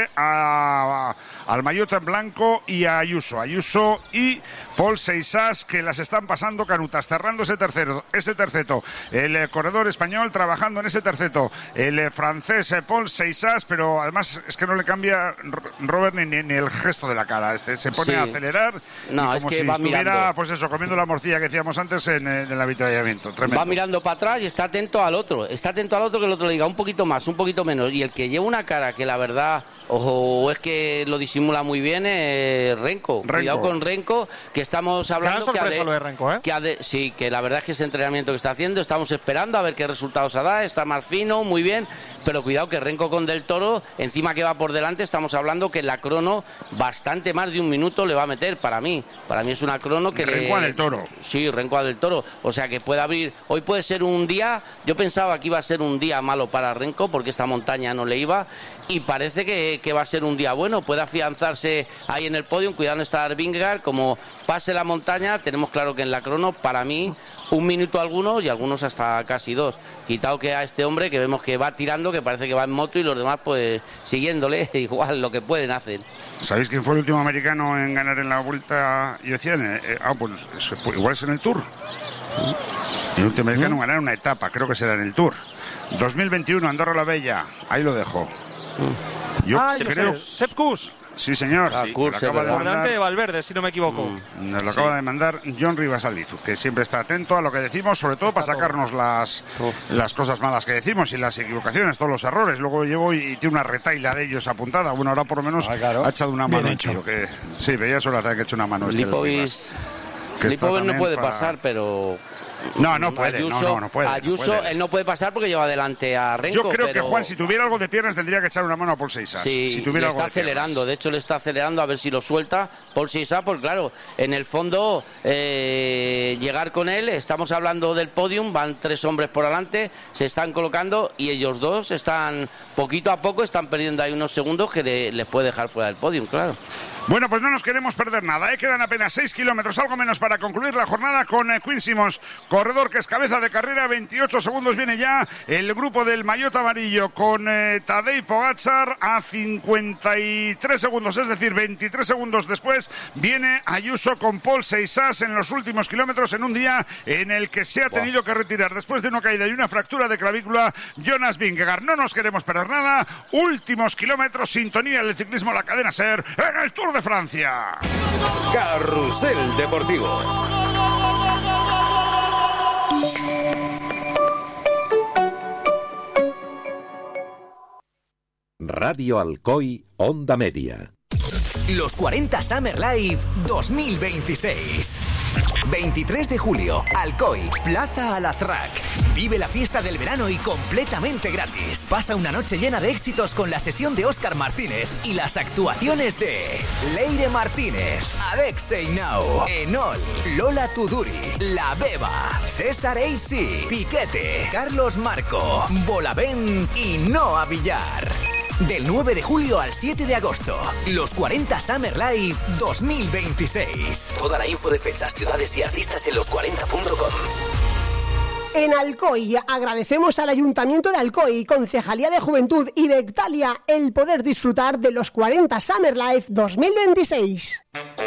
al maillot en blanco y a Ayuso y Paul Seixas, que las están pasando canutas, cerrando ese terceto, el corredor español trabajando en ese terceto, el francés Paul Seixas, pero además es que no le cambia Robert ni el gesto de la cara, se pone a acelerar
no,
y como
es que
si
va
estuviera
mirando.
Pues eso, comiendo la morcilla que decíamos antes en el avituallamiento. Tremendo.
Va mirando para atrás y está atento al otro que el otro le diga un poquito más, un poquito menos, y el que lleva una cara que la verdad o es que lo disimula muy bien Renko. Cuidado con Renko, que estamos hablando
sorpresa lo de Renko,
sí, que la verdad es que ese entrenamiento que está haciendo estamos esperando a ver qué resultados da, está más fino, muy bien, pero cuidado que Renko con Del Toro, encima que va por delante, estamos hablando que la crono bastante más de un minuto le va a meter para mí es una crono que
Renko a Del Toro.
Sí, Renko a Del Toro, o sea que puede abrir, hoy puede ser un día, yo pensaba que iba a ser un día malo para Renko porque esta montaña no le iba y parece que va a ser un día bueno, puede afianzarse ahí en el podio, cuidado no estar Vingegaard, como pase la montaña, tenemos claro que en la crono, para mí, un minuto algunos y algunos hasta casi 2. Quitado que a este hombre que vemos que va tirando, que parece que va en moto y los demás pues siguiéndole, igual lo que pueden hacen.
¿Sabéis quién fue el último americano en ganar en la Vuelta? Yo decía, pues igual es en el Tour. El último americano en ganar una etapa, creo que será en el Tour. 2021, Andorra la Bella, ahí lo dejo. Yo creo...
Sepp Kuss.
Sí, señor.
Por delante de Valverde, si no me equivoco.
Nos lo acaba de mandar John Rivas Alizu, que siempre está atento a lo que decimos, sobre todo para sacarnos las cosas malas que decimos y las equivocaciones, todos los errores. Luego llevo y tiene una retaila de ellos apuntada. Bueno, ahora por lo menos ha echado una mano. Sí, veía solo que ha hecho una mano.
Lipovic no puede pasar, pero...
No puede,
Ayuso,
no puede.
Ayuso, él no puede pasar porque lleva adelante a Renko.
Yo creo que Juan, si tuviera algo de piernas, tendría que echar una mano a Paul Seixas.
Sí,
si tuviera
le está acelerando, de hecho le está acelerando a ver si lo suelta Paul Seixas, porque claro, en el fondo llegar con él, estamos hablando del podium, van 3 hombres por delante, se están colocando y ellos dos están, poquito a poco, están perdiendo ahí unos segundos que les puede dejar fuera del podium, claro.
Bueno, pues no nos queremos perder nada, quedan apenas 6 kilómetros, algo menos para concluir la jornada con Quinn Simmons, corredor que es cabeza de carrera, 28 segundos viene ya el grupo del maillot amarillo con Tadej Pogačar a 53 segundos, es decir, 23 segundos después viene Ayuso con Paul Seixas en los últimos kilómetros en un día en el que se ha tenido que retirar después de una caída y una fractura de clavícula Jonas Vingegaard. No nos queremos perder nada, últimos kilómetros, sintonía del ciclismo, la cadena SER en el Tour de Francia.
Carrusel Deportivo. Radio Alcoy, Onda Media.
Los 40 Summer Live 2026. 23 de julio, Alcoy, Plaza Alazraq. Vive la fiesta del verano y completamente gratis. Pasa una noche llena de éxitos con la sesión de Óscar Martínez y las actuaciones de Leire Martínez, Alexei Nau, Enol, Lola Tuduri, La Beba, César AC, Piquete, Carlos Marco, Bolavent y Noa Villar. Del 9 de julio al 7 de agosto, los 40 Summer Live 2026. Toda la info de fechas, ciudades y artistas en los40.com.
En Alcoy agradecemos al Ayuntamiento de Alcoy, Concejalía de Juventud y Bectalia el poder disfrutar de los 40 Summer Live 2026.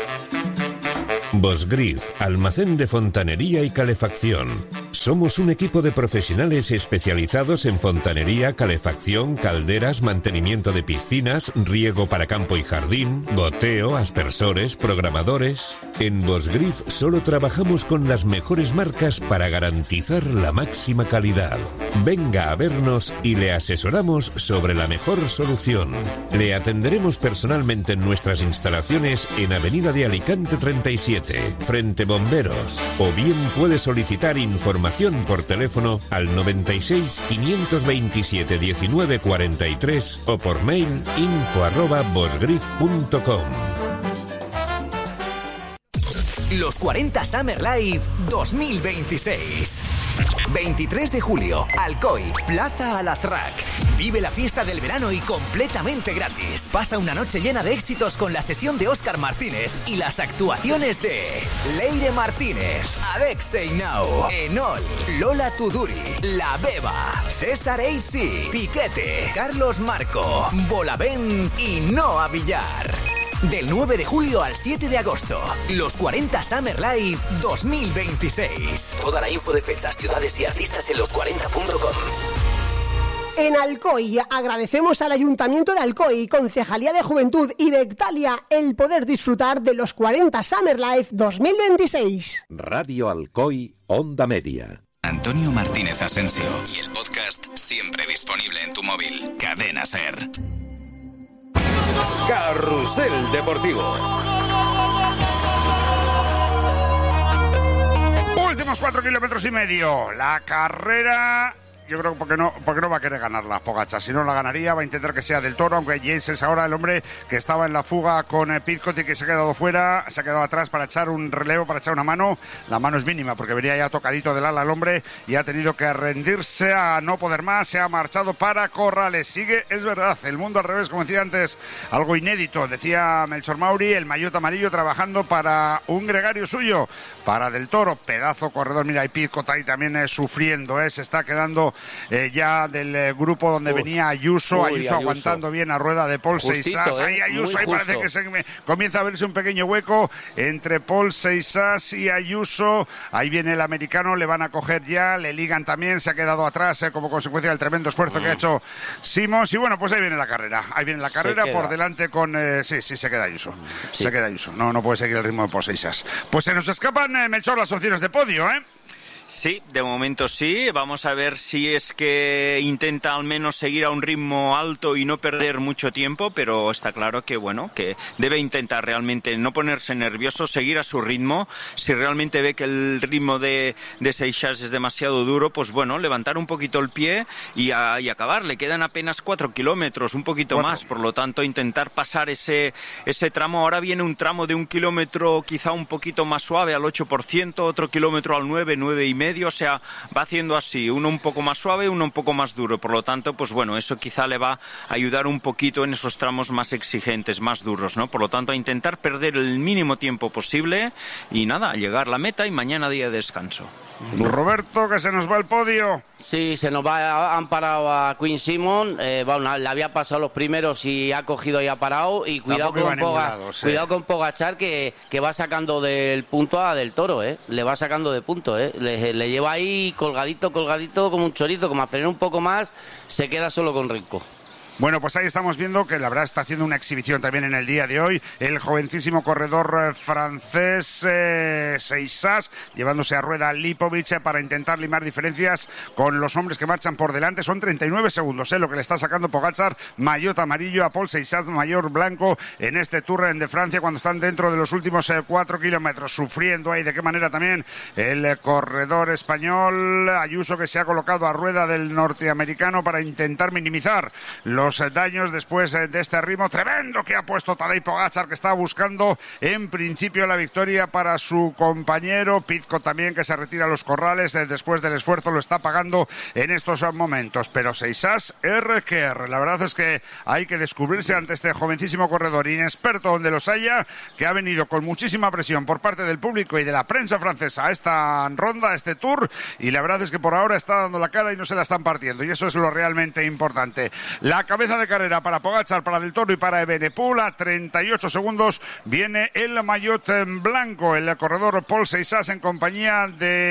Bosgrif, almacén de fontanería y calefacción. Somos un equipo de profesionales especializados en fontanería, calefacción, calderas, mantenimiento de piscinas, riego para campo y jardín, goteo, aspersores, programadores. En Bosgrif solo trabajamos con las mejores marcas para garantizar la máxima calidad. Venga a vernos y le asesoramos sobre la mejor solución. Le atenderemos personalmente en nuestras instalaciones en Avenida de Alicante 37, frente Bomberos, o bien puede solicitar información por teléfono al 96 527 19 43 o por mail info@bosgrif.com.
Los 40 Summer Live 2026. 23 de julio, Alcoy, Plaza Alazraq. Vive la fiesta del verano y completamente gratis. Pasa una noche llena de éxitos con la sesión de Óscar Martínez y las actuaciones de Leire Martínez, Alexei Nau, Enol, Lola Tuduri, La Beba, César AC, Piquete, Carlos Marco, Bolavent y Noa Villar. Del 9 de julio al 7 de agosto, los 40 Summer Live 2026. Toda la info de fechas, ciudades y artistas en los40.com.
En Alcoy agradecemos al Ayuntamiento de Alcoy, Concejalía de Juventud y Bectalia el poder disfrutar de los 40 Summer Live 2026.
Radio Alcoy, Onda Media.
Antonio Martínez Asensio y el podcast siempre disponible en tu móvil. Cadena SER.
Carrusel Deportivo.
Últimos 4 kilómetros y medio. La carrera, yo creo porque no va a querer ganarla Pogačar. Si no la ganaría, va a intentar que sea del Toro, aunque Yates es ahora el hombre que estaba en la fuga con Pidcock y que se ha quedado fuera, se ha quedado atrás para echar un relevo, para echar una mano. La mano es mínima porque venía ya tocadito del ala el hombre y ha tenido que rendirse a no poder más. Se ha marchado para Corrales. Sigue, es verdad, el mundo al revés, como decía antes, algo inédito. Decía Melchor Mauri, el maillot amarillo trabajando para un gregario suyo, para del Toro. Pedazo corredor, mira, y Pidcock ahí también sufriendo, se está quedando ya del grupo donde venía Ayuso aguantando bien a rueda de Paul Seixas. Ahí Ayuso, ahí parece que comienza a verse un pequeño hueco entre Paul Seixas y Ayuso. Ahí viene el americano, le van a coger ya, le ligan también, se ha quedado atrás como consecuencia del tremendo esfuerzo que ha hecho Simmons. Y bueno, pues ahí viene la carrera. Ahí viene la carrera por delante con... sí, se queda Ayuso. Sí. Se queda Ayuso. No puede seguir el ritmo de Paul Seixas. Pues se nos escapan, Melchor, las opciones de podio,
Sí, de momento sí. Vamos a ver si es que intenta al menos seguir a un ritmo alto y no perder mucho tiempo, pero está claro que, bueno, que debe intentar realmente no ponerse nervioso, seguir a su ritmo. Si realmente ve que el ritmo de Seixas es demasiado duro, pues bueno, levantar un poquito el pie y acabar. Le quedan apenas 4 kilómetros, un poquito más, por lo tanto intentar pasar ese tramo. Ahora viene un tramo de 1 kilómetro quizá un poquito más suave al 8%, otro kilómetro al 9,5%. medio, o sea, va haciendo así, uno un poco más suave, uno un poco más duro. Por lo tanto, pues bueno, eso quizá le va a ayudar un poquito en esos tramos más exigentes, más duros, ¿no? Por lo tanto, a intentar perder el mínimo tiempo posible y nada, llegar a la meta y mañana día de descanso.
Roberto, que se nos va el podio.
Sí, se nos va, han parado a Queen Simon, le había pasado los primeros y ha cogido y ha parado, y cuidado con Pogačar que va sacando del punto a Del Toro, le va sacando de punto, le lleva ahí colgadito como un chorizo, como acelera un poco más, se queda solo con Renko.
Bueno, pues ahí estamos viendo que la verdad está haciendo una exhibición también en el día de hoy el jovencísimo corredor francés Seixas, llevándose a rueda a Lipovic para intentar limar diferencias con los hombres que marchan por delante. Son 39 segundos lo que le está sacando Pogačar, maillot amarillo, a Paul Seixas, maillot blanco en este Tour de Francia, cuando están dentro de los últimos 4 kilómetros, sufriendo ahí de qué manera también el corredor español Ayuso, que se ha colocado a rueda del norteamericano para intentar minimizar los daños después de este ritmo tremendo que ha puesto Tadej Pogačar, que estaba buscando en principio la victoria para su compañero Pizco también, que se retira a los corrales después del esfuerzo, lo está pagando en estos momentos. Pero Seixas, R, la verdad es que hay que descubrirse ante este jovencísimo corredor inexperto donde los haya, que ha venido con muchísima presión por parte del público y de la prensa francesa a esta ronda, a este Tour, y la verdad es que por ahora está dando la cara y no se la están partiendo, y eso es lo realmente importante. La cabeza de carrera para Pogačar, para Del Toro y para Evenepoel. A 38 segundos viene el maillot en blanco, el corredor Paul Seixas en compañía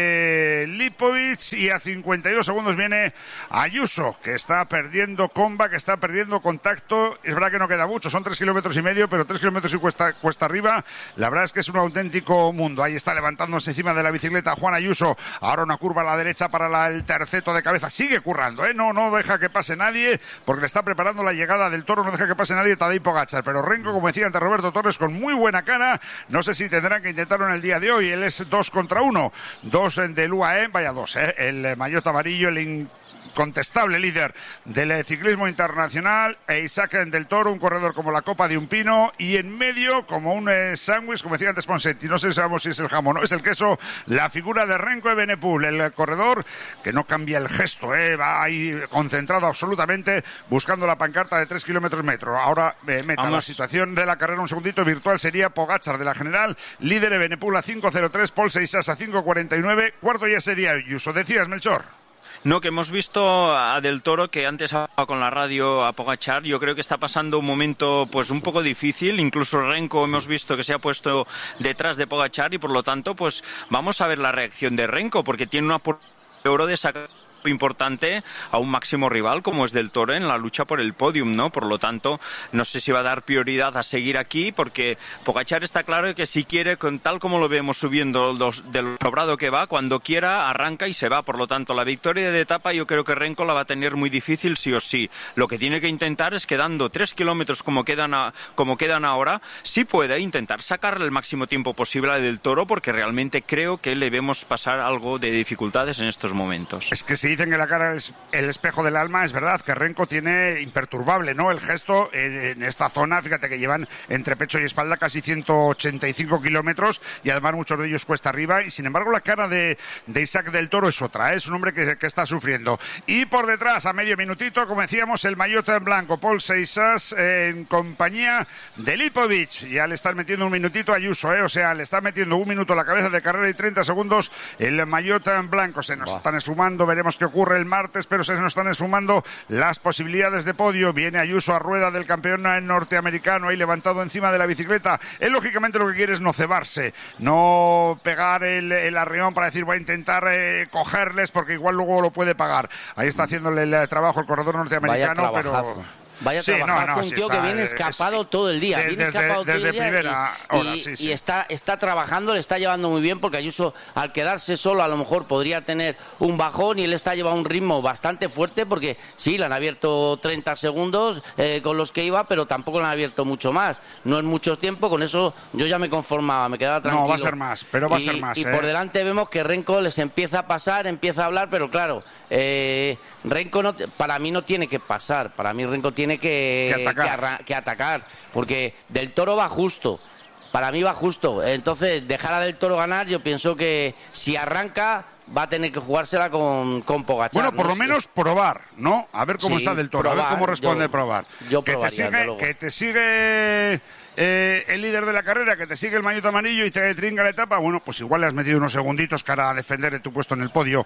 de Lipovic, y a 52 segundos viene Ayuso, que está perdiendo comba, que está perdiendo contacto. Es verdad que no queda mucho, son 3,5 kilómetros, pero 3 kilómetros y cuesta arriba. La verdad es que es un auténtico mundo. Ahí está levantándose encima de la bicicleta Juan Ayuso. Ahora una curva a la derecha para el terceto de cabeza. Sigue currando, no deja que pase nadie, porque le está preparando la llegada del Toro, no deja que pase nadie Tadej Pogačar, pero Renko, como decía antes Roberto Torres, con muy buena cara. No sé si tendrán que intentarlo en el día de hoy. Él es 2 contra 1, 2 del UAE, vaya 2, el maillot amarillo, el incontestable líder del ciclismo internacional, Isaac Del Toro, un corredor como la copa de un pino, y en medio, como un sándwich, como decía antes Ponseti, no sé si es el jamón o es el queso, la figura de Renko Evenepoel, el corredor que no cambia el gesto, va ahí concentrado absolutamente, buscando la pancarta de 3 kilómetros metro. Ahora meta la situación de la carrera un segundito virtual, sería Pogačar de la general, líder Evenepoel a 5.03, Paul Seixas a 5.49, cuarto ya sería Ayuso. Decías, Melchor.
No, que hemos visto a Del Toro, que antes hablaba con la radio a Pogačar. Yo creo que está pasando un momento pues un poco difícil. Incluso Renko hemos visto que se ha puesto detrás de Pogačar, y por lo tanto pues vamos a ver la reacción de Renko, porque tiene una oportunidad de oro de sacar importante a un máximo rival como es Del Toro en la lucha por el podium, ¿no? Por lo tanto, no sé si va a dar prioridad a seguir aquí, porque Pogačar está claro que si quiere, con tal como lo vemos subiendo del sobrado que va, cuando quiera arranca y se va. Por lo tanto, la victoria de etapa yo creo que Renko la va a tener muy difícil sí o sí. Lo que tiene que intentar es, quedando 3 kilómetros como quedan ahora, si puede intentar sacarle el máximo tiempo posible a Del Toro, porque realmente creo que le vemos pasar algo de dificultades en estos momentos.
Es que si dicen que la cara es el espejo del alma, es verdad que Renko tiene imperturbable, ¿no?, el gesto en esta zona. Fíjate que llevan entre pecho y espalda casi 185 kilómetros, y además muchos de ellos cuesta arriba, y sin embargo la cara de Isaac Del Toro es otra, es un hombre que está sufriendo. Y por detrás, a medio minutito, como decíamos, el maillot en blanco, Paul Seixas en compañía de Lipovic. Ya le están metiendo un minutito a Ayuso, o sea, le están metiendo un minuto a la cabeza de carrera y 30 segundos el maillot en blanco. Se nos están esfumando, veremos qué ocurre el martes, pero se nos están esfumando las posibilidades de podio. Viene Ayuso a rueda del campeón norteamericano, ahí levantado encima de la bicicleta. Él lógicamente lo que quiere es no cebarse, no pegar el arreón para decir voy a intentar cogerles, porque igual luego lo puede pagar. Ahí está haciéndole el trabajo el corredor norteamericano, pero...
Vaya trabajazo, un tío que viene escapado todo el día. Viene escapado todo el día y está trabajando, le está llevando muy bien, porque Ayuso, al quedarse solo, a lo mejor podría tener un bajón, y él está llevando un ritmo bastante fuerte, porque sí, le han abierto 30 segundos con los que iba, pero tampoco le han abierto mucho más. No es mucho tiempo, con eso yo ya me conformaba, me quedaba tranquilo.
No, va a ser más, pero va a ser más.
Y por delante vemos que Renko les empieza a pasar, empieza a hablar, pero claro, Renko para mí no tiene que pasar, para mí Renko tiene que atacar, porque Del Toro va justo, para mí va justo. Entonces, dejar a Del Toro ganar, yo pienso que si arranca va a tener que jugársela con Pogačar.
Bueno, por lo menos probar, ¿no? A ver cómo está Del Toro, a ver cómo responde probar.
Yo probaría,
que te sigue el líder de la carrera, que te sigue el maillot amarillo y te tringa la etapa, bueno, pues igual le has metido unos segunditos para defender tu puesto en el podio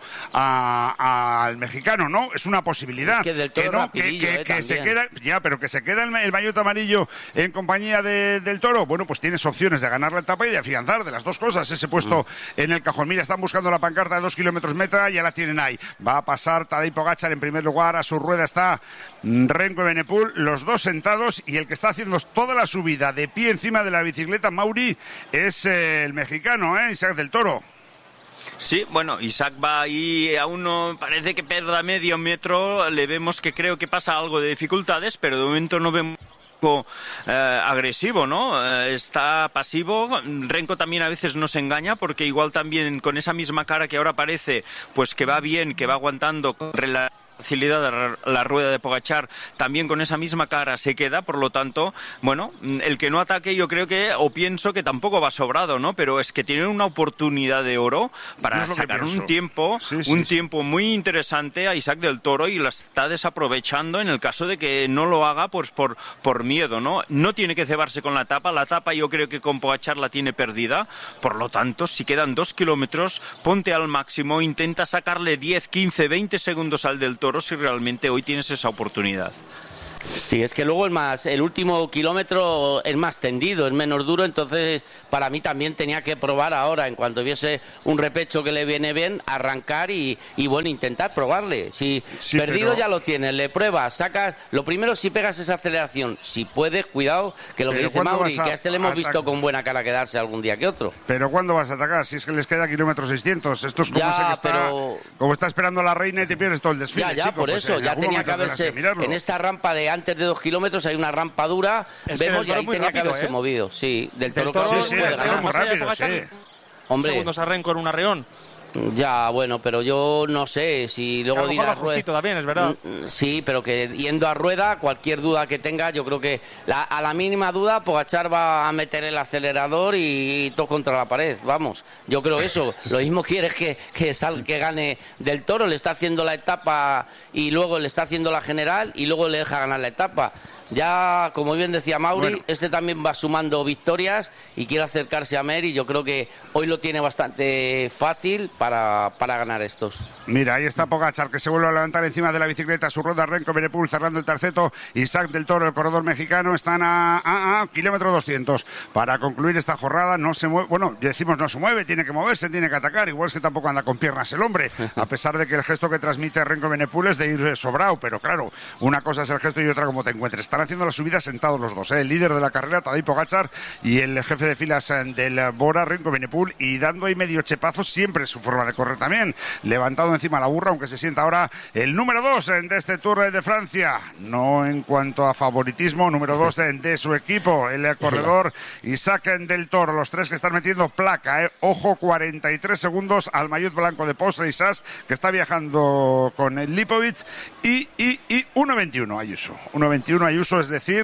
al mexicano, ¿no? Es una posibilidad.
Es que Del Toro
que se queda, ya, pero que se queda el maillot amarillo en compañía Del Toro, bueno, pues tienes opciones de ganar la etapa y de afianzar de las dos cosas ese puesto en el cajón. Mira, están buscando la pancarta de 2 kilómetros meta, ya la tienen ahí. Va a pasar Tadej Pogačar en primer lugar, a su rueda está Remco Evenepoel, los dos sentados, y el que está haciendo toda la subida de pie encima de la bicicleta, Mauri, es el mexicano, Isaac Del Toro.
Sí, bueno, Isaac va ahí a uno, parece que perda medio metro, le vemos que creo que pasa algo de dificultades, pero de momento no vemos agresivo, ¿no? Está pasivo. Renko también a veces nos engaña porque igual también con esa misma cara que ahora parece, pues que va bien, que va aguantando con facilidad la rueda de Pogačar, también con esa misma cara se queda, por lo tanto, bueno, el que no ataque yo creo que, o pienso que tampoco va sobrado, ¿no? Pero es que tienen una oportunidad de oro para sacar un tiempo, tiempo muy interesante a Isaac Del Toro, y lo está desaprovechando en el caso de que no lo haga pues por miedo, ¿no? No tiene que cebarse con la etapa yo creo que con Pogačar la tiene perdida, por lo tanto, si quedan 2 kilómetros, ponte al máximo, intenta sacarle 10, 15, 20 segundos al Del Toro si realmente hoy tienes esa oportunidad.
Sí, es que luego el último kilómetro es más tendido, es menos duro, entonces para mí también tenía que probar ahora, en cuanto viese un repecho que le viene bien, arrancar y bueno, intentar probarle. Si perdido pero ya lo tienes, le pruebas, sacas, lo primero si pegas esa aceleración, si puedes, cuidado, que lo que dice Mauri, que a este le hemos visto con buena cara quedarse algún día que otro.
Pero ¿cuándo vas a atacar? Si es que les queda kilómetro 600, esto es como ya, como está esperando la reina y te pierdes todo el desfile.
Ya, chico, por
pues
eso, ya tenía que haberse, en esta rampa de antes de 2 kilómetros hay una rampa dura, vemos, y ahí tenía que haberse movido. Sí, Del Toro puede ganar.
Muy rápido,
Hombre,
segundos a Renko en un arreón.
Ya, bueno, pero yo no sé si luego
ir a rueda. También, es verdad.
Sí, pero que yendo a rueda, cualquier duda que tenga, yo creo que a la mínima duda, Pogačar va a meter el acelerador y todo contra la pared. Vamos, yo creo eso. Lo mismo quieres que gane Del Toro, le está haciendo la etapa y luego le está haciendo la general y luego le deja ganar la etapa. Ya, como bien decía Mauri, este también va sumando victorias y quiere acercarse a Mer, y yo creo que hoy lo tiene bastante fácil para ganar estos.
Mira, ahí está Pogačar, que se vuelve a levantar encima de la bicicleta, su rueda Renko Evenepoel cerrando el terceto, Isaac Del Toro, el corredor mexicano, están a kilómetro 200 para concluir esta jornada. No se mueve, bueno, decimos no se mueve, tiene que moverse, tiene que atacar, igual es que tampoco anda con piernas el hombre, a pesar de que el gesto que transmite Renko Evenepoel es de ir sobrado, pero claro, una cosa es el gesto y otra como te encuentres. Están haciendo la subida sentados los dos, el líder de la carrera, Tadej Pogačar, y el jefe de filas del Bora, Renko Evenepoel, y dando ahí medio chepazo, siempre su forma de correr también, levantado encima la burra, aunque se sienta ahora el número 2 de este Tour de Francia, no en cuanto a favoritismo, número 2 de su equipo, el corredor Isaac Del Toro, los tres que están metiendo placa, ojo, 43 segundos al maillot blanco de Post Isas, que está viajando con el Lipovic, y 1.21 Ayuso, 1.21 Ayuso, es decir,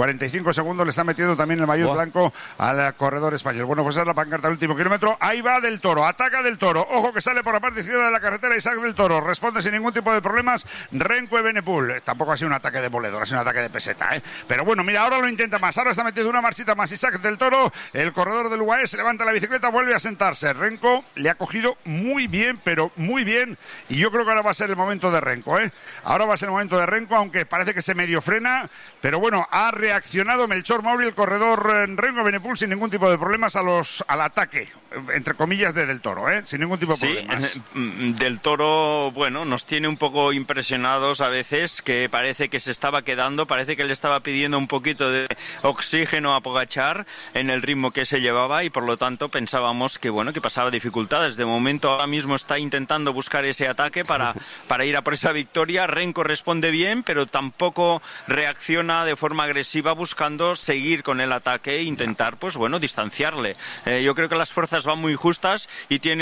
45 segundos le está metiendo también el maillot blanco al corredor español. Bueno, pues es la pancarta del último kilómetro. Ahí va Del Toro, ataca Del Toro. Ojo que sale por la parte izquierda de la carretera Isaac Del Toro. Responde sin ningún tipo de problemas Renko Evenepoel. Tampoco ha sido un ataque de demoledor, ha sido un ataque de peseta, ¿eh? Pero bueno, mira, ahora lo intenta más. Ahora está metiendo una marchita más Isaac Del Toro. El corredor del UAE se levanta la bicicleta, vuelve a sentarse. Renko le ha cogido muy bien, pero muy bien. Y yo creo que ahora va a ser el momento de Renko, ¿eh? Ahora va a ser el momento de Renko, aunque parece que se medio frena. Pero bueno, ha reaccionado Melchor Mauri, el corredor Renko Evenepoel, sin ningún tipo de problemas al ataque, entre comillas, de Del Toro, sin ningún tipo de problemas.
Del Toro, bueno, nos tiene un poco impresionados a veces, que parece que se estaba quedando, parece que le estaba pidiendo un poquito de oxígeno a Pogačar en el ritmo que se llevaba, y por lo tanto pensábamos que bueno, que pasaba dificultades. De momento ahora mismo está intentando buscar ese ataque para ir a por esa victoria. Renko responde bien, pero tampoco reacciona de forma agresiva, buscando seguir con el ataque e intentar, pues bueno, distanciarle. Yo creo que las fuerzas van muy justas y tienen un espectáculo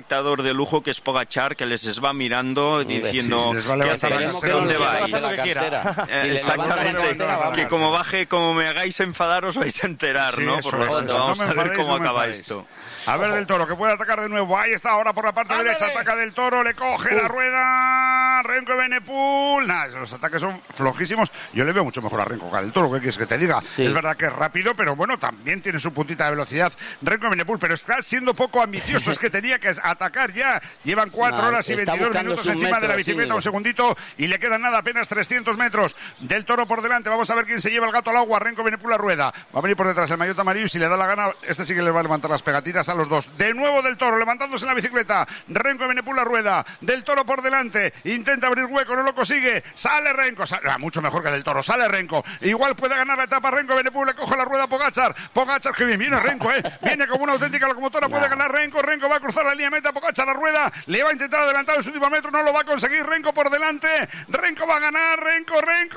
espectador de lujo que es Pogačar, que les va mirando diciendo ¿dónde vais? Exactamente, que como me hagáis enfadar os vais a enterar, ¿no? Por lo tanto, vamos a ver cómo acaba esto.
A ver Del Toro, que puede atacar de nuevo. Ahí está, ahora por la parte derecha, ataca Del Toro, le coge la rueda. Renko Evenepoel. Nada, los ataques son flojísimos. Yo le veo mucho mejor a Renko que a Del Toro, ¿qué quieres que te diga? Sí. Es verdad que es rápido, pero bueno, también tiene su puntita de velocidad Renko Evenepoel, pero está siendo poco ambicioso. Es que tenía que atacar ya. Llevan 4 horas y 22 minutos encima de la bicicleta, un segundito, y le quedan nada, apenas 300 metros. Del Toro por delante. Vamos a ver quién se lleva el gato al agua. Renko Evenepoel a rueda. Va a venir por detrás el maillot amarillo y si le da la gana, este sí que le va a levantar las pegatinas a los dos. De nuevo Del Toro, levantándose en la bicicleta. Renko Evenepoel a rueda. Del Toro por delante. Intenta abrir hueco, no lo consigue. Sale Renko. Mucho mejor que Del Toro. Sale Renko. Igual puede ganar la etapa Renko Evenepoel. Le coge la rueda a Pogačar. Pogačar, que bien viene Renko, Viene como una auténtica locomotora. Puede ganar Renko. Renko va a cruzar la línea meta. Pogačar a rueda. Le va a intentar adelantar en su último metro. No lo va a conseguir. Renko por delante. Renko va a ganar. Renko.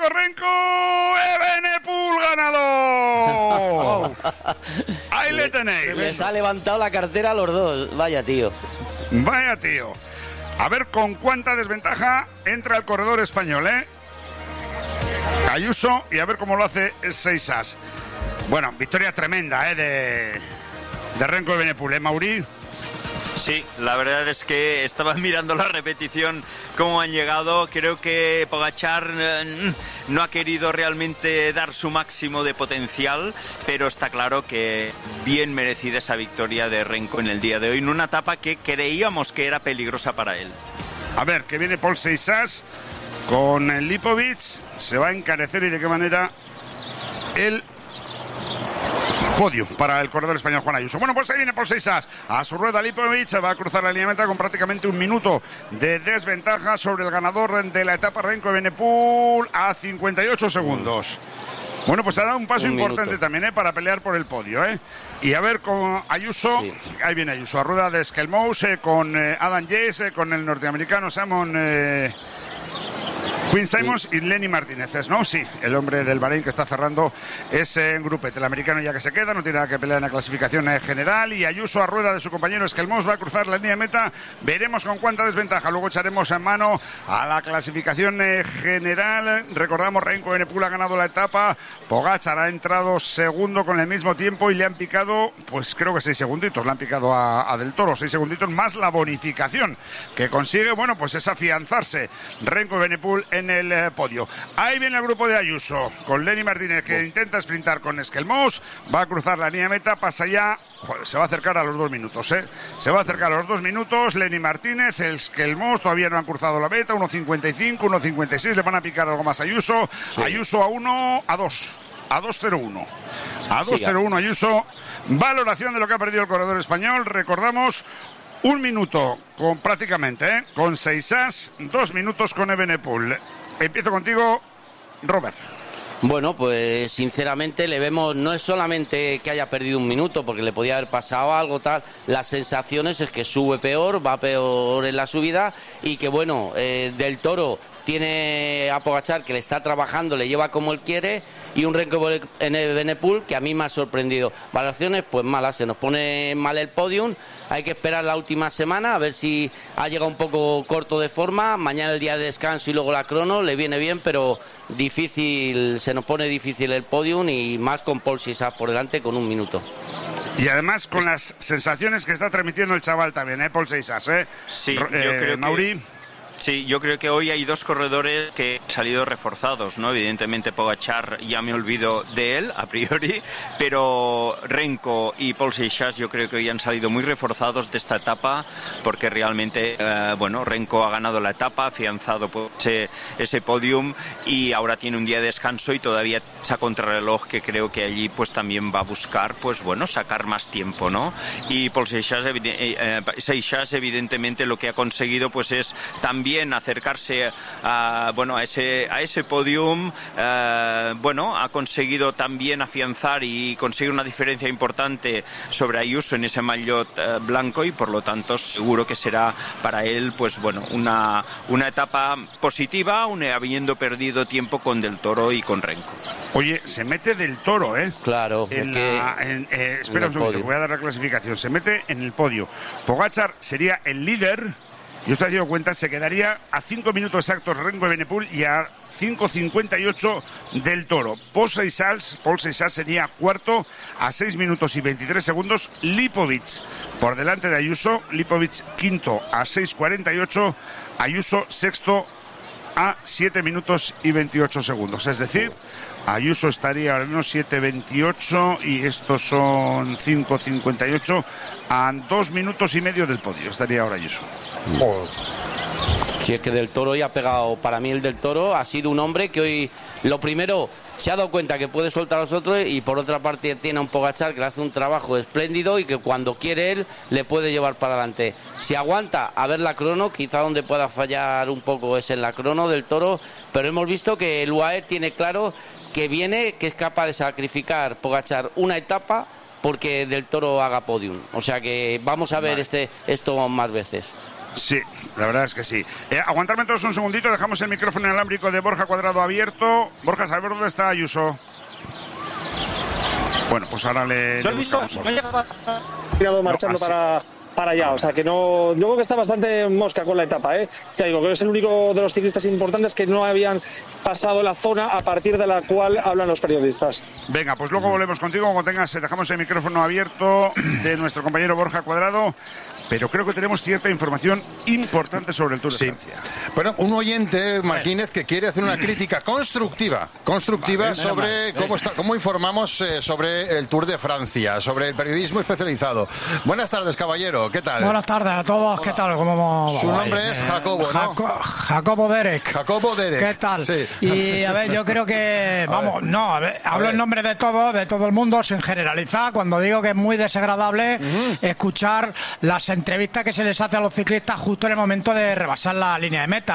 Evenepoel ganador. Ahí le tenéis.
Les ha levantado la cartera a los dos. Vaya tío.
A ver con cuánta desventaja entra el corredor español, Ayuso, y a ver cómo lo hace Seixas. Bueno, victoria tremenda, de Renko Evenepoel, Mauri.
Sí, la verdad es que estaba mirando la repetición, cómo han llegado. Creo que Pogačar no ha querido realmente dar su máximo de potencial, pero está claro que bien merecida esa victoria de Renko en el día de hoy, en una etapa que creíamos que era peligrosa para él.
A ver, que viene Paul Seixas con el Lipovic, se va a encarecer y de qué manera el podio para el corredor español Juan Ayuso. Bueno, pues ahí viene Paul Seixas a su rueda. Lipovic va a cruzar la línea meta con prácticamente un minuto de desventaja sobre el ganador de la etapa Renko Evenepoel a 58 segundos. Bueno, pues ha dado un paso importante también, para pelear por el podio, Y a ver con Ayuso, ahí viene Ayuso, a rueda de Skelmous, con Adam Yates, con el norteamericano Quinn Simmons y Lenny Martínez, ¿no? Sí, el hombre del Bahrein que está cerrando ese grupete. El americano ya que se queda, no tiene nada que pelear en la clasificación general. Y Ayuso a rueda de su compañero Skelmous va a cruzar la línea de meta. Veremos con cuánta desventaja. Luego echaremos en mano a la clasificación general. Recordamos, Renko Evenepoel ha ganado la etapa. Pogačar ha entrado segundo con el mismo tiempo y le han picado, pues creo que 6 segunditos. Le han picado a Del Toro, 6 segunditos más la bonificación que consigue, bueno, pues es afianzarse Renko Evenepoel en el podio. Ahí viene el grupo de Ayuso con Lenny Martínez, que intenta sprintar con Skelmous, va a cruzar la línea de meta, pasa ya, se va a acercar a los 2 minutos, se va a acercar a los 2 minutos. Lenny Martínez, el Skelmous todavía no han cruzado la meta, 1.55, 1.56, le van a picar algo más a Ayuso. Ayuso a 2.01 a 2.01 Ayuso. Valoración de lo que ha perdido el corredor español. Recordamos, 1 minuto con prácticamente, con Seixas, 2 minutos con Evenepoel. Empiezo contigo, Robert.
Bueno, pues sinceramente le vemos, no es solamente que haya perdido 1 minuto, porque le podía haber pasado algo tal, las sensaciones es que sube peor, va peor en la subida, y que bueno, Del Toro tiene a Pogačar que le está trabajando, le lleva como él quiere, y un Renko Evenepoel que a mí me ha sorprendido. Valoraciones pues malas, se nos pone mal el podium, hay que esperar la última semana a ver si ha llegado un poco corto de forma. Mañana el día de descanso y luego la crono, le viene bien, pero difícil, se nos pone difícil el podium, y más con Paul Seixas por delante con 1 minuto.
Y además con las sensaciones que está transmitiendo el chaval también, Paul Seixas,
Sí, yo creo
Mauri.
Sí, yo creo que hoy hay 2 corredores que han salido reforzados, ¿no? Evidentemente Pogačar, ya me olvido de él a priori, pero Renko y Paul Seixas yo creo que hoy han salido muy reforzados de esta etapa, porque realmente, Renko ha ganado la etapa, ha afianzado ese podium, y ahora tiene un día de descanso y todavía esa contrarreloj que creo que allí pues también va a buscar, sacar más tiempo, ¿no? Y Paul Seixas evidentemente lo que ha conseguido pues es también acercarse a ese podium, ha conseguido también afianzar y conseguir una diferencia importante sobre Ayuso en ese maillot blanco, y por lo tanto seguro que será para él una etapa positiva, habiendo perdido tiempo con Del Toro y con Renko.
Oye, se mete Del Toro, ¿eh?
Claro.
Espera un segundo, voy a dar la clasificación. Se mete en el podio. Pogačar sería el líder. Yo estoy haciendo cuenta, se quedaría a 5 minutos exactos Renko Evenepoel y a 5:58 Del Toro. Paul Seychelles sería cuarto a 6 minutos y 23 segundos. Lipovic por delante de Ayuso. Lipovic quinto a 6:48. Ayuso sexto a 7 minutos y 28 segundos. Es decir, Ayuso estaría ahora mismo 7:28 y estos son 5:58 a 2 minutos y medio del podio. Estaría ahora Ayuso.
Si es que Del Toro hoy ha pegado, para mí el Del Toro ha sido un hombre que hoy, lo primero, se ha dado cuenta que puede soltar a los otros y por otra parte tiene a un Pogačar que le hace un trabajo espléndido y que cuando quiere él le puede llevar para adelante. Si aguanta a ver la crono, quizá donde pueda fallar un poco es en la crono Del Toro, pero hemos visto que el UAE tiene claro que viene, que es capaz de sacrificar Pogačar una etapa porque Del Toro haga podium. O sea que vamos a ver esto más veces.
Sí, la verdad es que sí. Aguantarme todos un segundito, dejamos el micrófono inalámbrico de Borja Cuadrado abierto. Borja, ¿sabes dónde está Ayuso? Bueno, pues ahora le buscamos.
Tirado marchando para allá, o sea que no, yo creo que está bastante mosca con la etapa, ya digo que es el único de los ciclistas importantes que no habían pasado la zona a partir de la cual hablan los periodistas.
Venga, pues luego volvemos contigo, como tengas, dejamos el micrófono abierto de nuestro compañero Borja Cuadrado. Pero creo que tenemos cierta información importante sobre el Tour de Francia.
Bueno, un oyente, Martínez, que quiere hacer una crítica constructiva vale, sobre cómo informamos sobre el Tour de Francia, sobre el periodismo especializado. Buenas tardes, caballero, ¿qué tal?
Buenas tardes a todos, ¿qué tal? ¿Cómo
Su nombre es Jacobo, ¿no?
Jacobo Derek.
Jacobo Derek.
¿Qué tal?
Sí.
Y a ver, yo creo que, hablo en nombre de todo el mundo, sin generalizar, cuando digo que es muy desagradable escuchar las entrevistas que se les hace a los ciclistas justo en el momento de rebasar la línea de meta.